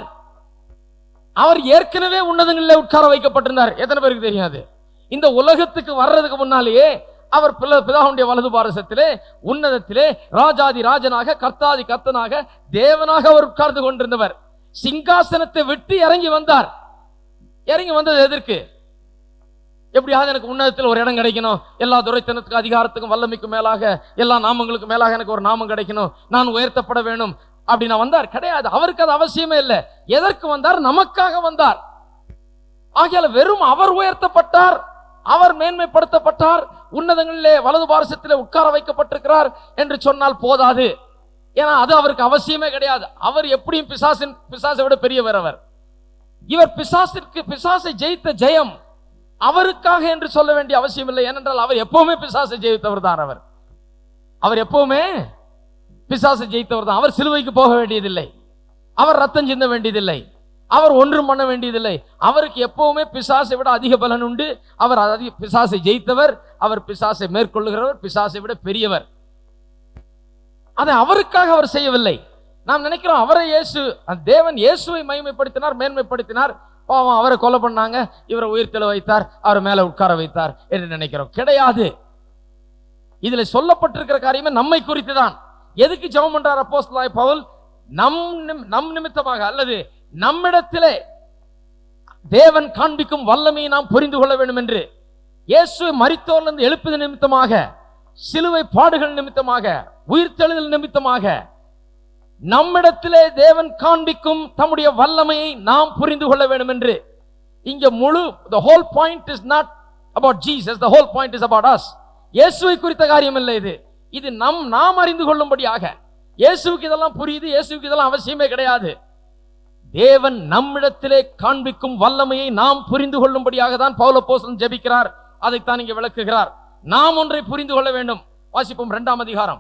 அவர் ஏற்கனவே உன்னதங்களிலே உட்கார வைக்கப்பட்டிருந்தார். எத்தனை பேருக்கு தெரியாது? இந்த உலகத்துக்கு வர்றதுக்கு முன்னாலேயே அவர் பிதாவுடைய வலது பார்சத்திலே உன்னதத்திலே ராஜாதி ராஜனாக கர்த்தாதி கர்த்தனாக தேவனாக அவர் உட்கார்ந்து கொண்டிருந்தவர். சிங்காசனத்தை விட்டு இறங்கி வந்தார். இறங்கி வந்தது எதற்கு? எப்படியாவது எனக்கு உன்னதத்தில் ஒரு இடம் கிடைக்கணும், எல்லா துரைத்தனத்துக்கும் அதிகாரத்துக்கும் வல்லமைக்கும் மேலாக எல்லா நாமங்களுக்கும் மேலாக எனக்கு ஒரு நாமம் கிடைக்கணும், நான் உயர்த்தப்பட வேணும் அப்படின்னா வந்தார். கிடையாது. அவருக்கு அது அவசியமே இல்லை. எதற்கு வந்தார்? நமக்காக வந்தார். ஆகையால வெறும் அவர் உயர்த்தப்பட்டார், அவர் மேன்மைப்படுத்தப்பட்டார், உன்னதங்களிலே வலது பார்சத்திலே உட்கார வைக்கப்பட்டிருக்கிறார் என்று சொன்னால் போதாது. ஏன்னா அது அவருக்கு அவசியமே கிடையாது. அவர் எப்படியும் பிசாசை விட பெரியவர். அவர் இவர் பிசாசை ஜெயித்த ஜெயம் அவருக்காக என்று சொல்ல வேண்டிய அவசியம் இல்லை. ஏனென்றால் அவர் எப்பவுமே பிசாசை ஜெயித்தவர் தான். அவர் எப்பவுமே பிசாசை ஜெயித்தவர் தான். அவர் சிலுவைக்கு போக வேண்டியதில்லை, அவர் ரத்தம் சிந்த வேண்டியதில்லை, அவர் ஒன்றும் பண்ண வேண்டியதில்லை. அவருக்கு எப்பவுமே பிசாசை விட அதிக பலன் உண்டு. அவர் பிசாசை ஜெயித்தவர், அவர் பிசாசை மேற்கொள்ளுகிறவர், பிசாசை விட பெரியவர். அதை அவருக்காக அவர் செய்யவில்லை. நாம் நினைக்கிறோம் அவரை தேவன் இயேசுவை மகிமைப்படுத்தினார், மேன்மைப்படுத்தினார், பாவம் அவரை கொலை பண்ணாங்க, இவரை உயிர்த்தெழ வைத்தார், அவர் மேல உட்கார வைத்தார் என்று நினைக்கிறோம். கிடையாது. இதுல சொல்லப்பட்டிருக்கிற காரியமே நம்மை குறித்து தான். எதுக்கு ஜெபம் பண்றார் அப்போஸ்தலனாகிய பவுல்? நம் நிமித்தமாக அல்லது நம்மிடத்திலே தேவன் காண்பிக்கும் வல்லமையை நாம் புரிந்து கொள்ள வேண்டும் என்று இயேசுவை மரித்தோரிலிருந்து எழுப்பது நிமித்தமாக, சிலுவை பாடுகள் நிமித்தமாக, உயிர்த்தெழுதல் நிமித்தமாக நம்மிடத்திலே தேவன் காண்பிக்கும் தம்முடைய வல்லமையை நாம் புரிந்து கொள்ள வேண்டும் என்று இங்க முழு the whole point is not about Jesus, the whole point is about us. இயேசுவை குறித்த காரியம் இல்லை இது. இது நாம் அறிந்து கொள்ளும்படியாக. இயேசுவுக்கு இதெல்லாம் புரியுது, இயேசுவுக்கு இதெல்லாம் அவசியமே கிடையாது. தேவன் நம்மிடத்திலே காண்பிக்கும் வல்லமையை நாம் புரிந்து கொள்ளும்படியாக தான் பவுல் அப்போஸ்தலன் ஜெபிக்கிறார். அதைத்தான் இங்கே விளக்குகிறார். நாம் ஒன்றை புரிந்து கொள்ள வேண்டும். வாசிப்போம் 2ஆம் அதிகாரம்.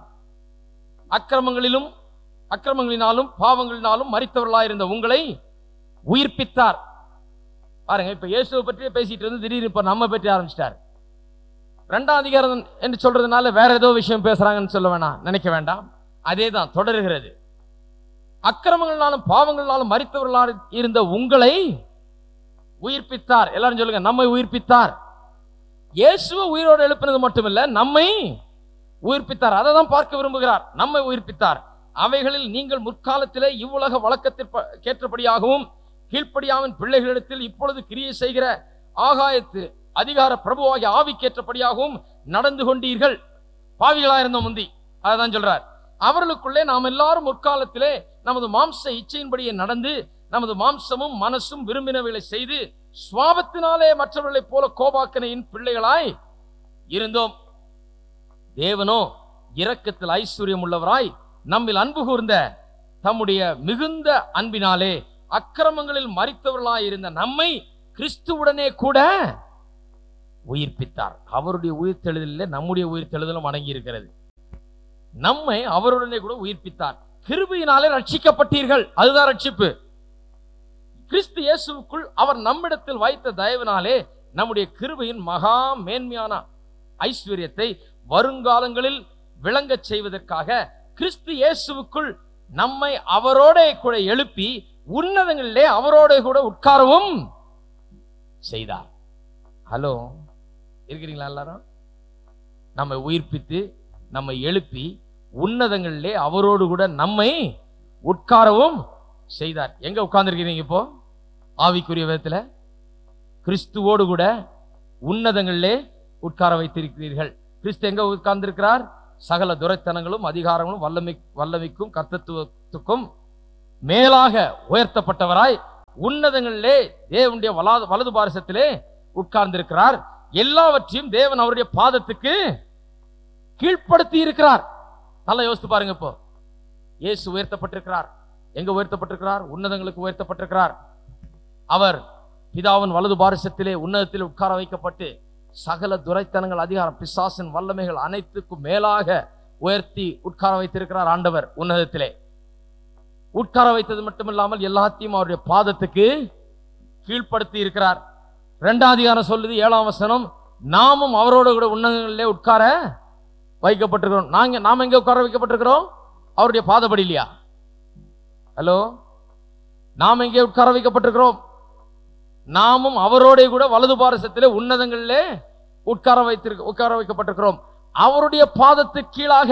அக்கிரமங்களினாலும் பாவங்களினாலும் மரித்தவர்களாயிருந்த உங்களை உயிர்ப்பித்தார். பாருங்க, இப்ப இயேசுவை பற்றியே பேசிட்டு இருந்து திடீர்னு இப்ப நம்ம பற்றி ஆரம்பிச்சிட்டார். 2ஆம் அதிகாரம் என்று சொல்றதுனால வேற ஏதோ விஷயம் பேசுறாங்கன்னு சொல்ல வேணாம், நினைக்க வேண்டாம். அதே தான் தொடர்கிறது. அக்கிரமங்களினாலும் பாவங்களினாலும் மரித்தவர்களாக இருந்த உங்களை உயிர்ப்பித்தார். எல்லாரும் சொல்லுங்க, நம்மை உயிர்ப்பித்தார். இயேசுவை உயிரோடு எழுப்பினது மட்டுமில்ல, நம்மை உயிர்ப்பித்தார். அதை தான் பார்க்க விரும்புகிறார். நம்மை உயிர்ப்பித்தார். அவைகளில் நீங்கள் முற்காலத்திலே இவ்வுலக வழக்கத்திற்கேற்றபடியாகவும் கீழ்ப்படியாவின் பிள்ளைகளிடத்தில் இப்பொழுது கிரியை செய்கிற ஆகாயத்து அதிகார பிரபுவாகிய ஆவிக்கேற்றபடியாகவும் நடந்து கொண்டீர்கள். பாவிகளாயிருந்த முந்தி. அதான் சொல்றார். அவர்களுக்குள்ளே நாம் எல்லாரும் முற்காலத்திலே நமது மாம்ச இச்சையின்படியே நடந்து நமது மாம்சமும் மனசும் விரும்பினவைகளை செய்து சுவாபத்தினாலே மற்றவர்களைப் போல கோபாக்கனையின் பிள்ளைகளாய் இருந்தோம். தேவனோ இரக்கத்தில் ஐஸ்வர்யம் உள்ளவராய் நம்மில் அன்பு கூர்ந்த தம்முடைய மிகுந்த அன்பினாலே அக்கிரமங்களில் மரித்தவர்களாய் இருந்த நம்மை கிறிஸ்துவுடனே கூட உயிர்ப்பித்தார். அவருடைய உயிர்த்தெழுதலில் நம்முடைய உயிர்த்தெழுதலும் அடங்கி இருக்கிறது. நம்மை அவருடனே கூட உயிர்ப்பித்தார். கிருபையினாலே ரட்சிக்கப்பட்டீர்கள். அதுதான் ரட்சிப்பு. கிறிஸ்து இயேசுவுக்குள் அவர் நம்மிடத்தில் வைத்த தயவினாலே நம்முடைய கிருபையின் மகா மேன்மையான ஐஸ்வர்யத்தை வருங்காலங்களில் விளங்கச் செய்வதற்காக கிறிஸ்து இயேசுவுக்குள் நம்மை அவரோட கூட எழுப்பி உன்னதங்களிலே அவரோட கூட உட்காரவும் செய்தார். ஹலோ, இருக்கிறீங்களா எல்லாரும்? நம்மை உயிர்ப்பித்து நம்மை எழுப்பி உன்னதங்களிலே அவரோடு கூட நம்மை உட்காரவும் செய்தார். எங்க உட்கார்ந்துருக்கிறீங்க இப்போ? ஆவிக்குரிய விதத்துல கிறிஸ்துவோடு கூட உன்னதங்களிலே உட்கார வைத்திருக்கிறீர்கள். கிறிஸ்து எங்க உட்கார்ந்திருக்கிறார்? சகல துரைத்தனங்களும் அதிகாரங்களும் வல்லமைக்கும் கர்த்தத்துவத்துக்கும் மேலாக உயர்த்தப்பட்டவராய் உன்னதங்களிலே தேவனுடைய வலது பாரசத்திலே உட்கார்ந்திருக்கிறார். எல்லாவற்றையும் தேவன் அவருடைய பாதத்துக்கு கீழ்ப்படுத்தி இருக்கிறார். நல்லா யோசித்து பாருங்க. இப்போ இயேசு உயர்த்தப்பட்டிருக்கிறார். எங்க உயர்த்தப்பட்டிருக்கிறார்? உன்னதங்களுக்கு உயர்த்தப்பட்டிருக்கிறார். அவர் பிதாவின் வலது பாரசத்திலே உன்னதத்தில் உட்கார வைக்கப்பட்டு சகல துரைத்தனங்கள் அதிகாரம் பிசாசின் வல்லமைகள் அனைத்துக்கும் மேலாக உயர்த்தி உட்கார வைத்திருக்கிறார். ஆண்டவர் உன்னதத்திலே உட்கார வைத்தது மட்டுமில்லாமல் எல்லாத்தையும் அவருடைய பாதத்துக்கு கீழ்ப்படுத்தி இருக்கிறார். 2ஆம் அதிகாரம் சொல்லுது, 7ஆம் வசனம், நாமும் அவரோட கூட உன்னதங்களிலே உட்கார வைக்கப்பட்டிருக்கிறோம். நாம எங்க உட்கார வைக்கப்பட்டிருக்கிறோம்? அவருடைய பாதப்படி இல்லையா? ஹலோ, நாம் எங்கே உட்கார வைக்கப்பட்டிருக்கிறோம்? நாமும் அவரோட கூட வலது பாரசத்திலே உன்னதங்களிலே உட்கார வைக்கப்பட்டிருக்கிறோம். அவருடைய பாதத்துக்கு கீழாக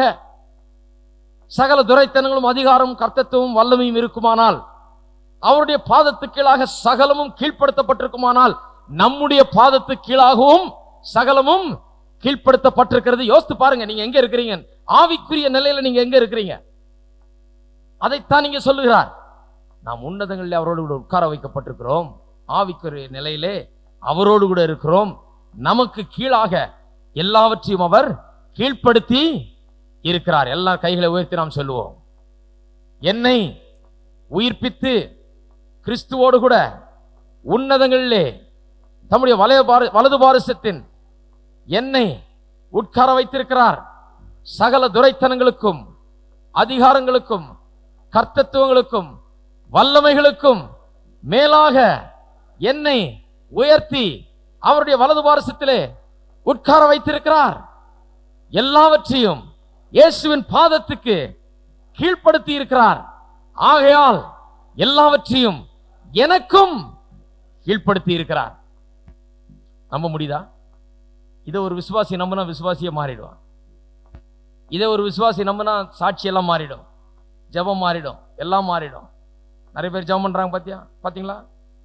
சகல துரைத்தனங்களும் அதிகாரமும் கர்த்தத்துவமும் வல்லமையும் இருக்குமானால், அவருடைய பாதத்துக்கு கீழாக சகலமும் கீழ்ப்படுத்தப்பட்டிருக்குமானால், நம்முடைய பாதத்துக்கு கீழாகவும் சகலமும் கீழ்ப்படுத்தப்பட்டிருக்கிறது. யோசித்து பாருங்க, நீங்க எங்க இருக்கிறீங்க? ஆவிக்குரிய நிலையில நீங்க எங்க இருக்கிறீங்க? அதைத்தான் நீங்க சொல்லுகிறார். நாம் உன்னதங்களில் அவரோடு கூட உட்கார வைக்கப்பட்டிருக்கிறோம். ஆவிக்குரிய நிலையிலே அவரோடு கூட இருக்கிறோம். நமக்கு கீழாக எல்லாவற்றையும் அவர் கீழ்ப்படுத்தி இருக்கிறார். எல்லா கைகளை உயர்த்தி நாம் சொல்லுவோம், என்னை உயிர்ப்பித்து கிறிஸ்துவோடு கூட உன்னதங்களிலே தம்முடைய வலது பாரசத்தின் என்னை உட்கார வைத்திருக்கிறார். சகல துரைத்தனங்களுக்கும் அதிகாரங்களுக்கும் கர்த்தத்துவங்களுக்கும் வல்லமைகளுக்கும் மேலாக என்னை உயர்த்தி அவருடைய வலது பாரசத்திலே உட்கார வைத்திருக்கிறார். எல்லாவற்றையும் இயேசுவின் பாதத்துக்கு கீழ்ப்படுத்தி இருக்கிறார். ஆகையால் எல்லாவற்றையும் எனக்கும் கீழ்ப்படுத்தி இருக்கிறார். நம்ப முடியுதா? இதை ஒரு விசுவாசி நம்பினா விசுவாசியை மாறிடுவான். இதை ஒரு விசுவாசி நம்பினா சாட்சி எல்லாம் மாறிடும், ஜெபம் மாறிடும், எல்லாம் மாறிடும். நிறைய பேர் ஜெபம் பண்றாங்க, பாத்தீங்களா?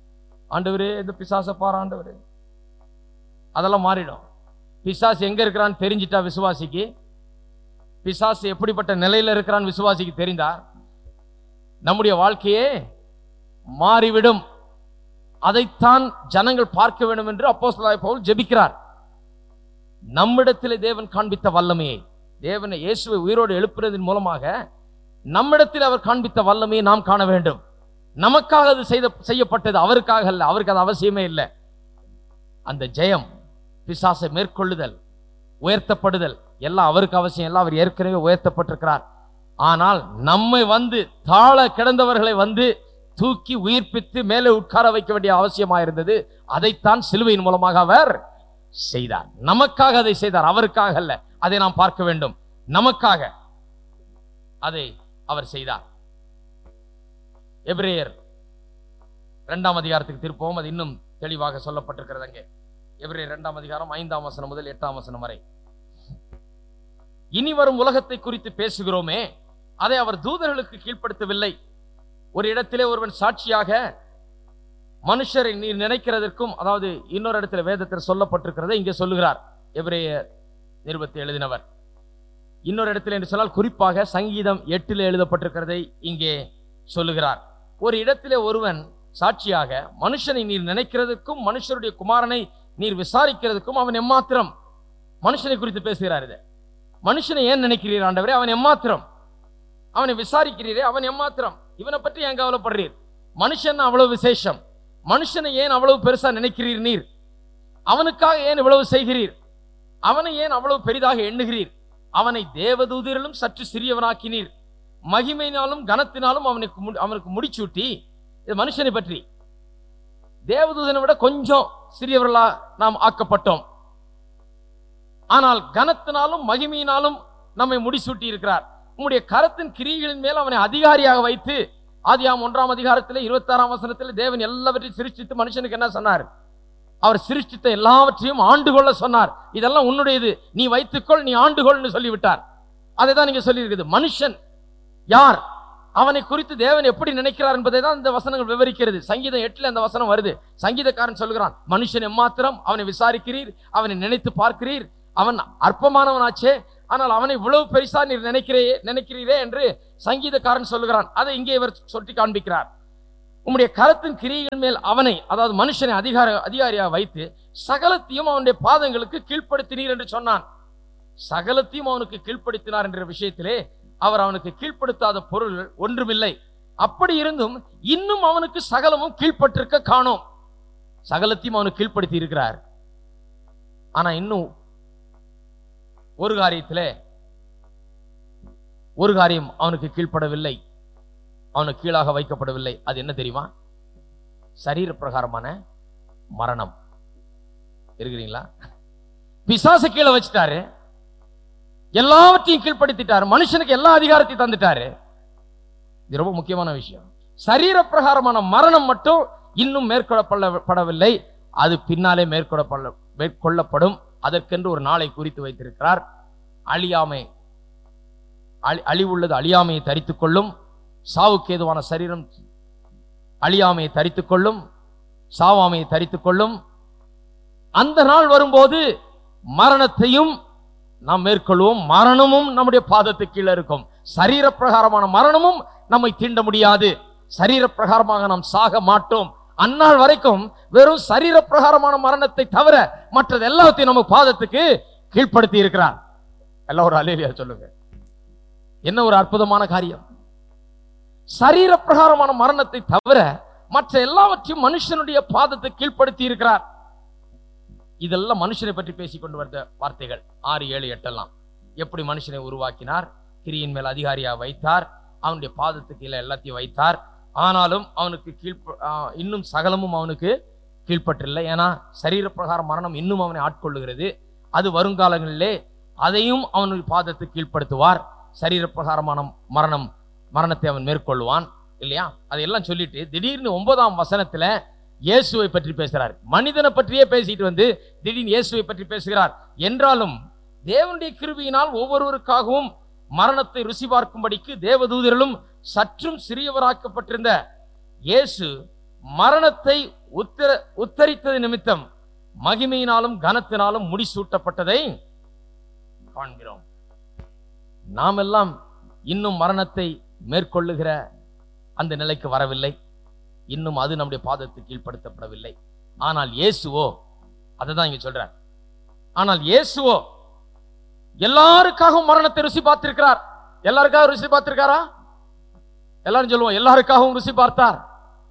ஆண்டவரே இந்த பிசாசை பாரு ஆண்டவரே, அதெல்லாம் மாறிடும். பிசாசு எங்க இருக்கிறான்னு தெரிஞ்சிட்டா விசுவாசிக்கு, பிசாசு எப்படிப்பட்ட நிலையில இருக்கிறான்னு விசுவாசிக்கு தெரிந்தா நம்முடைய வாழ்க்கையே மாறிவிடும். அதைத்தான் ஜனங்கள் பார்க்க வேண்டும் என்று அப்போஸ்தலனாகிய பவுல் ஜெபிக்கிறார். நம்மிடத்திலே தேவன் காண்பித்த வல்லமையை, தேவனை இயேசுவை உயிரோடு எழுப்புறதன் மூலமாக நம்மிடத்தில் அவர் காண்பித்த வல்லமையை நாம் காண வேண்டும். நமக்காக அது செய்யப்பட்டது, அவருக்காக அல்ல. அவருக்கு அது அவசியமே இல்லை. அந்த ஜெயம், பிசாசை மேற்கொள்ளுதல், உயர்த்தப்படுதல் எல்லாம் அவருக்கு அவசியம். எல்லாம் அவர் ஏற்கனவே உயர்த்தப்பட்டிருக்கிறார். ஆனால் நம்மை வந்து தாழ கிடந்தவர்களை வந்து தூக்கி உயிர்ப்பித்து மேலே உட்கார வைக்க வேண்டிய அவசியமாக இருந்தது. அதைத்தான் சிலுவையின் மூலமாக அவர் செய்தார். நமக்காக அதை செய்தார், அவருக்காக அல்ல. அதை நாம் பார்க்க வேண்டும். நமக்காக அதை அவர் செய்தார். எபிரேயர் 2ஆம் அதிகாரத்துக்கு திருப்பவும், அது இன்னும் தெளிவாக சொல்லப்பட்டிருக்கிறது. அங்கே எபிரேயர் 2ஆம் அதிகாரம் 5ஆம் வசனம் முதல் 8ஆம் வசனம் வரை. இனி வரும் உலகத்தை குறித்து பேசுகிறோமே, அதை அவர் தூதர்களுக்கு கீழ்ப்படுத்தவில்லை. ஒரு இடத்திலே ஒருவன் சாட்சியாக, மனுஷரை நீர் நினைக்கிறதற்கும், அதாவது இன்னொரு இடத்துல வேதத்தில் சொல்லப்பட்டிருக்கிறதை இங்கே சொல்லுகிறார் எபிரேயர் நிருபத்தை எழுதினவர். இன்னொரு இடத்துல என்று சொன்னால் குறிப்பாக சங்கீதம் 8 எழுதப்பட்டிருக்கிறதை இங்கே சொல்லுகிறார். ஒரு இடத்திலே ஒருவன் சாட்சியாக, மனுஷனை நீர் நினைக்கிறதுக்கும் மனுஷருடைய குமாரனை நீர் விசாரிக்கிறதுக்கும் அவன் எம்மாத்திரம். மனுஷனை குறித்து பேசுகிறார். இதை மனுஷனை ஏன் நினைக்கிறீர் ஆண்டவரே, அவன் எம்மாத்திரம். அவனை விசாரிக்கிறீரே, அவன் எம்மாத்திரம். இவனை பற்றி ஏன் கவலைப்படுறீர்? மனுஷன் அவ்வளவு விசேஷம். மனுஷனை ஏன் அவ்வளவு பெருசா நினைக்கிறீர் நீர்? அவனுக்காக ஏன் இவ்வளவு செய்கிறீர்? அவனை ஏன் அவ்வளவு பெரிதாக எண்ணுகிறீர்? அவனை தேவதூதரிலும் சற்று சிறியவனாக்கினீர், மகிமையினாலும் கனத்தினாலும் அவனுக்கு முடிச்சூட்டி. இது மனுஷனை பற்றி. தேவதூதனை விட கொஞ்சம் சிறியவர்களா நாம் ஆக்கப்பட்டோம். ஆனால் கனத்தினாலும் மகிமையினாலும் நம்மை முடிசூட்டி இருக்கிறார். உம்முடைய கரத்தின் கிரியைகளின் மேல் அவனை அதிகாரியாக வைத்து, ஆதியாகமம் 1ஆம் அதிகாரத்தில் 26ஆம் வசனத்தில் தேவன் எல்லாவற்றையும் சிருஷ்டித்து மனுஷனுக்கு என்ன சொன்னார்? அவர் சிருஷ்டித்த எல்லாவற்றையும் ஆண்டு கொள்ள சொன்னார். இதெல்லாம் உன்னுடையது, நீ வைத்துக்கொள், நீ ஆண்டுகொள்னு சொல்லிவிட்டார். அதை தான் நீங்க சொல்லி இருக்குது. மனுஷன் யார், அவனை குறித்து தேவன் எப்படி நினைக்கிறார் என்பதை தான் இந்த வசனங்கள் விவரிக்கிறது. சங்கீதம் 8 அந்த வசனம் வருது. சங்கீதக்காரன் சொல்கிறான், மனுஷன் எம்மாத்திரம், அவனை விசாரிக்கிறீர், அவனை நினைத்து பார்க்கிறீர், அவன் அற்பமானவனாச்சே, ஆனால் அவனை இவ்வளவு பெருசா நீர் நினைக்கிறீரே என்று சங்கீதக்காரன் சொல்லுகிறான். அதை இங்கே இவர் சொல்லி காண்பிக்கிறார். உம்முடைய கரத்தின் கிரியைகள் மேல் அவனை, அதாவது மனுஷனை அதிகாரியாக வைத்து சகலத்தையும் அவனுடைய பாதங்களுக்கு கீழ்ப்படுத்தினீர் என்று சொன்னான். சகலத்தையும் அவனுக்கு கீழ்ப்படுத்தினார் என்ற விஷயத்திலே அவர் அவனுக்கு கீழ்ப்படுத்தாத பொருள் ஒன்றுமில்லை. அப்படி இருந்தும் இன்னும் அவனுக்கு சகலமும் கீழ்ப்பட்டிருக்க காணோம். சகலத்தையும் அவனுக்கு கீழ்ப்படுத்தி இருக்கிறார். ஆனா இன்னும் ஒரு காரியம் அவனுக்கு கீழ்ப்படவில்லை, அவனுக்கு கீழாக வைக்கப்படவில்லை. அது என்ன தெரியுமா? சரீர பிரகாரமான மரணம். இருக்கிறீங்களா? பிசாசு கீழே வச்சுட்டாரு, எல்லாவற்றையும் கீழ்ப்படுத்திட்டாரு, மனுஷனுக்கு எல்லா அதிகாரத்தையும் தந்துட்டாரு. இது ரொம்ப முக்கியமான விஷயம். சரீர பிரகாரமான மரணம் மட்டும் இன்னும் மேற்கொள்ளப்படவில்லை. அது பின்னாலே மேற்கொள்ளப்படும். அதற்கென்று ஒரு நாளை குறித்து வைத்திருக்கிறார். அழிவுள்ளது அழியாமையை தரித்துக் கொள்ளும், சாவுக்கு ஏதுவான சரீரம் அழியாமையை தரித்துக் கொள்ளும், சாவாமையை தரித்துக் கொள்ளும். அந்த நாள் வரும்போது மரணத்தையும் நாம் மேற்கொள்வோம். மரணமும் நம்முடைய பாதத்துக்கு கீழே இருக்கும். சரீர பிரகாரமான மரணமும் நம்மை தீண்ட முடியாது. சரீர பிரகாரமாக நாம் சாக மாட்டோம். அந்நாள் வரைக்கும் வெறும் சரீர பிரகாரமான மரணத்தை தவிர மற்றது எல்லாத்தையும் நம்ம பாதத்துக்கு கீழ்ப்படுத்தி இருக்கிறார். எல்லாரும் அல்லேலூயா சொல்லுங்க. என்ன ஒரு அற்புதமான காரியம்! சரீர பிரகாரமான மரணத்தை தவிர மற்ற எல்லாவற்றையும் மனுஷனுடைய பாதத்துக்கு கீழ்ப்படுத்தி இருக்கிறார். இதெல்லாம் மனுஷனை பற்றி பேசிக்கொண்டு வந்த வார்த்தைகள். 6, 7, 8 எப்படி மனுஷனை உருவாக்கினார், கிரியின் மேல் அதிகாரியா வைத்தார், அவனுடைய பாதத்துக்கு கீழே எல்லாத்தையும் வைத்தார். ஆனாலும் அவனுக்கு இன்னும் சகலமும் அவனுக்கு கீழ்ப்பற்றில்லை. ஏன்னா சரீர பிரகார மரணம் இன்னும் அவனை ஆட்கொள்ளுகிறது. அது வருங்காலங்களிலே அதையும் அவனுடைய பாதத்துக்கு கீழ்ப்படுத்துவார். சரீர பிரகாரமான மரணத்தை அவன் மேற்கொள்வான் இல்லையா? அதையெல்லாம் சொல்லிட்டு திடீர்னு 9ஆம் வசனத்துல இயேசுவை பற்றி பேசுகிறார். மனிதனை பற்றியே பேசிட்டு வந்து திடீர்னு இயேசுவை பற்றி பேசுகிறார். என்றாலும் தேவனுடைய கிருபையினால் ஒவ்வொருவருக்காகவும் மரணத்தை ருசி பார்க்கும்படிக்கு தேவதூதர்களும் சற்றும் சிறியவராக்கப்பட்டிருந்த இயேசு மரணத்தை உத்தரித்தது நிமித்தம் மகிமையினாலும் கனத்தினாலும் முடிசூட்டப்பட்டதை காண்கிறோம். நாம் எல்லாம் இன்னும் மரணத்தை மேற்கொள்ளுகிற அந்த நிலைக்கு வரவில்லை. இன்னும் அது நம்முடைய பாதத்துக்கு கீழ்ப்படுத்தப்படவில்லை. ஆனால் இயேசுவோ, அதை தான் இங்க சொல்றார், ஆனால் இயேசுவோ எல்லாருக்காகவும் மரணத்தை ருசி பார்த்திருக்கிறார். எல்லாருக்காகவும் ருசி பார்த்திருக்காரா? எல்லாரும் சொல்லுவோம், எல்லாருக்காகவும் ருசி பார்த்தார்.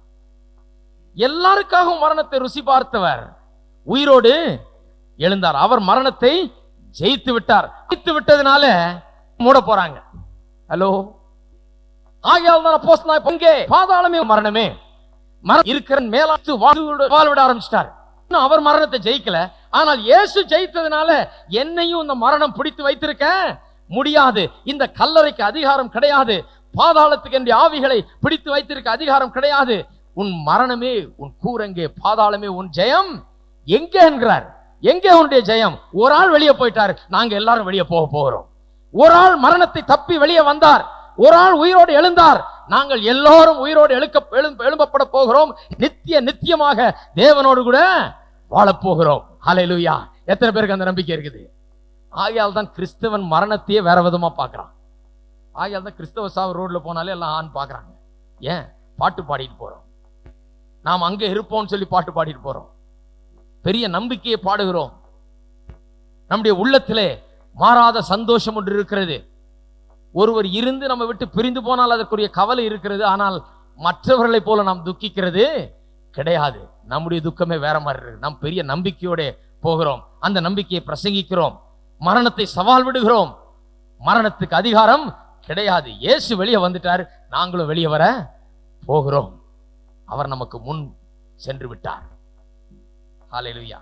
எல்லாருக்காகவும் மரணத்தை ருசி பார்த்தவர் உயிரோடு எழுந்தார். அவர் மரணத்தை ஜெயித்து விட்டார். ஜெயித்து விட்டதுனால மூட போறாங்க. ஹலோ, ஆகையால் தான் அப்போஸ்தலனாகிய பவுல் பாதாளமே மரணமே மரணம் இருக்கிற மேலாத்து வாழ்விட ஆரம்பிச்சிட்டார். அவர் மரணத்தை ஜெயிக்கல, ஆனால் இயேசு ஜெயித்ததுனால என்னையும் இந்த மரணம் பிடித்து வைத்திருக்க முடியாது. இந்த கல்லறைக்கு அதிகாரம் கிடையாது. பாதாளத்துக்கு என்ற ஆவிகளை பிடித்து வைத்திருக்க அதிகாரம் கிடையாது. உன் மரணமே உன் கூரெங்கே, பாதாளமே உன் ஜெயம் எங்கே என்கிறார். எங்கே உன்னுடைய ஜெயம்? ஒரு ஆள் வெளியே போயிட்டார், நாங்க எல்லாரும் வெளியே போக போகிறோம். ஒரு ஆள் மரணத்தை தப்பி வெளியே வந்தார், ஒரு ஆள் உயிரோடு எழுந்தார், நாங்கள் எல்லாரும் உயிரோடு எழும்பப்பட போகிறோம். நித்தியமாக தேவனோடு கூட வாழப் போகிறோம். ஹல்லேலூயா! எத்தனை பேருக்கு அந்த நம்பிக்கை இருக்குது? ஆகையால் தான் கிறிஸ்தவன் மரணத்தையே வேற விதமா பார்க்கறான். ஆகையால் தான் கிறிஸ்தவ சாவு ரோட்ல போனாலே எல்லாம் ஆண் பார்க்கறாங்க. ஏன்? பாட்டு பாடிட்டு போறோம். நாம் அங்கே இருப்போம்னு சொல்லி பாட்டு பாடிட்டு போறோம். பெரிய நம்பிக்கையை பாடுகிறோம். நம்முடைய உள்ளத்திலே மாறாத சந்தோஷம் ஒன்று இருக்கிறது. ஒருவர் இருந்து நம்ம விட்டு பிரிந்து போனால் அதற்குரிய கவலை இருக்கிறது. ஆனால் மற்றவர்களை போல நாம் துக்கிக்கிறது கிடையாது. நம்முடைய துக்கமே வேற மாதிரி இருக்கு. நாம் பெரிய நம்பிக்கையோட போகிறோம். அந்த நம்பிக்கையை பிரசங்கிக்கிறோம். மரணத்தை சவால் விடுகிறோம். மரணத்துக்கு அதிகாரம் கிடையாது. இயேசு வெளியே வந்துட்டார், நாங்களும் வெளியே வர போகிறோம். அவர் நமக்கு முன் சென்று விட்டார். ஹல்லேலூயா!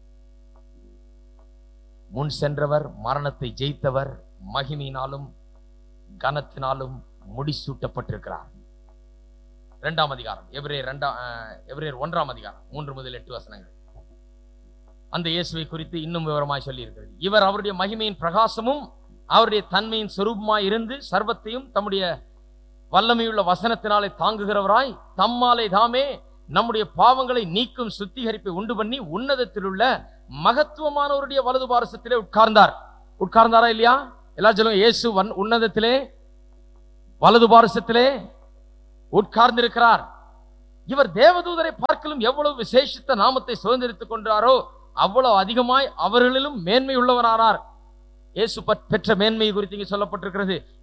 முன் சென்றவர், மரணத்தை ஜெயித்தவர், மகிமையினாலும் கனத்தினாலும் முடிசூட்டப்பட்டிருக்கிறார். 2ஆம் அதிகாரம், எபிரேயர் 1ஆம் அதிகாரம் 3 முதல் 8 வசனங்கள் அந்த இயேசுவை குறித்து இன்னும் விவரமாய் சொல்லி இருக்கிறது. இவர் அவருடைய மகிமையின் பிரகாசமும் அவருடைய தன்மையின் சொரூபமாய் இருந்து சர்வத்தையும் தம்முடைய வல்லமையுள்ள வசனத்தினாலே தாங்குகிறவராய் தம்மாலே தாமே நம்முடைய பாவங்களை நீக்கும் சுத்திகரிப்பை உண்டு பண்ணி உன்னதத்தில் உள்ள மகத்துவமானவருடைய வலது பாரசத்திலே உட்கார்ந்தார். உட்கார்ந்தாரா இல்லையா? எல்லாரும் சொல்லுங்க, இயேசு உன்னதத்திலே வலது பாரசத்திலே உட்கார்ந்திருக்கிறார். இவர் தேவதூதரை பார்க்கலும் எவ்வளவு விசேஷித்த நாமத்தை சுதந்திரித்துக் கொண்டாரோ அவ்வளவு அதிகமாய் அவர்களிலும் மேன்மை உள்ளவரானார். இயேசு பெற்ற மேன்மை குறித்து இங்கே சொல்லப்பட்டிருக்கிறது.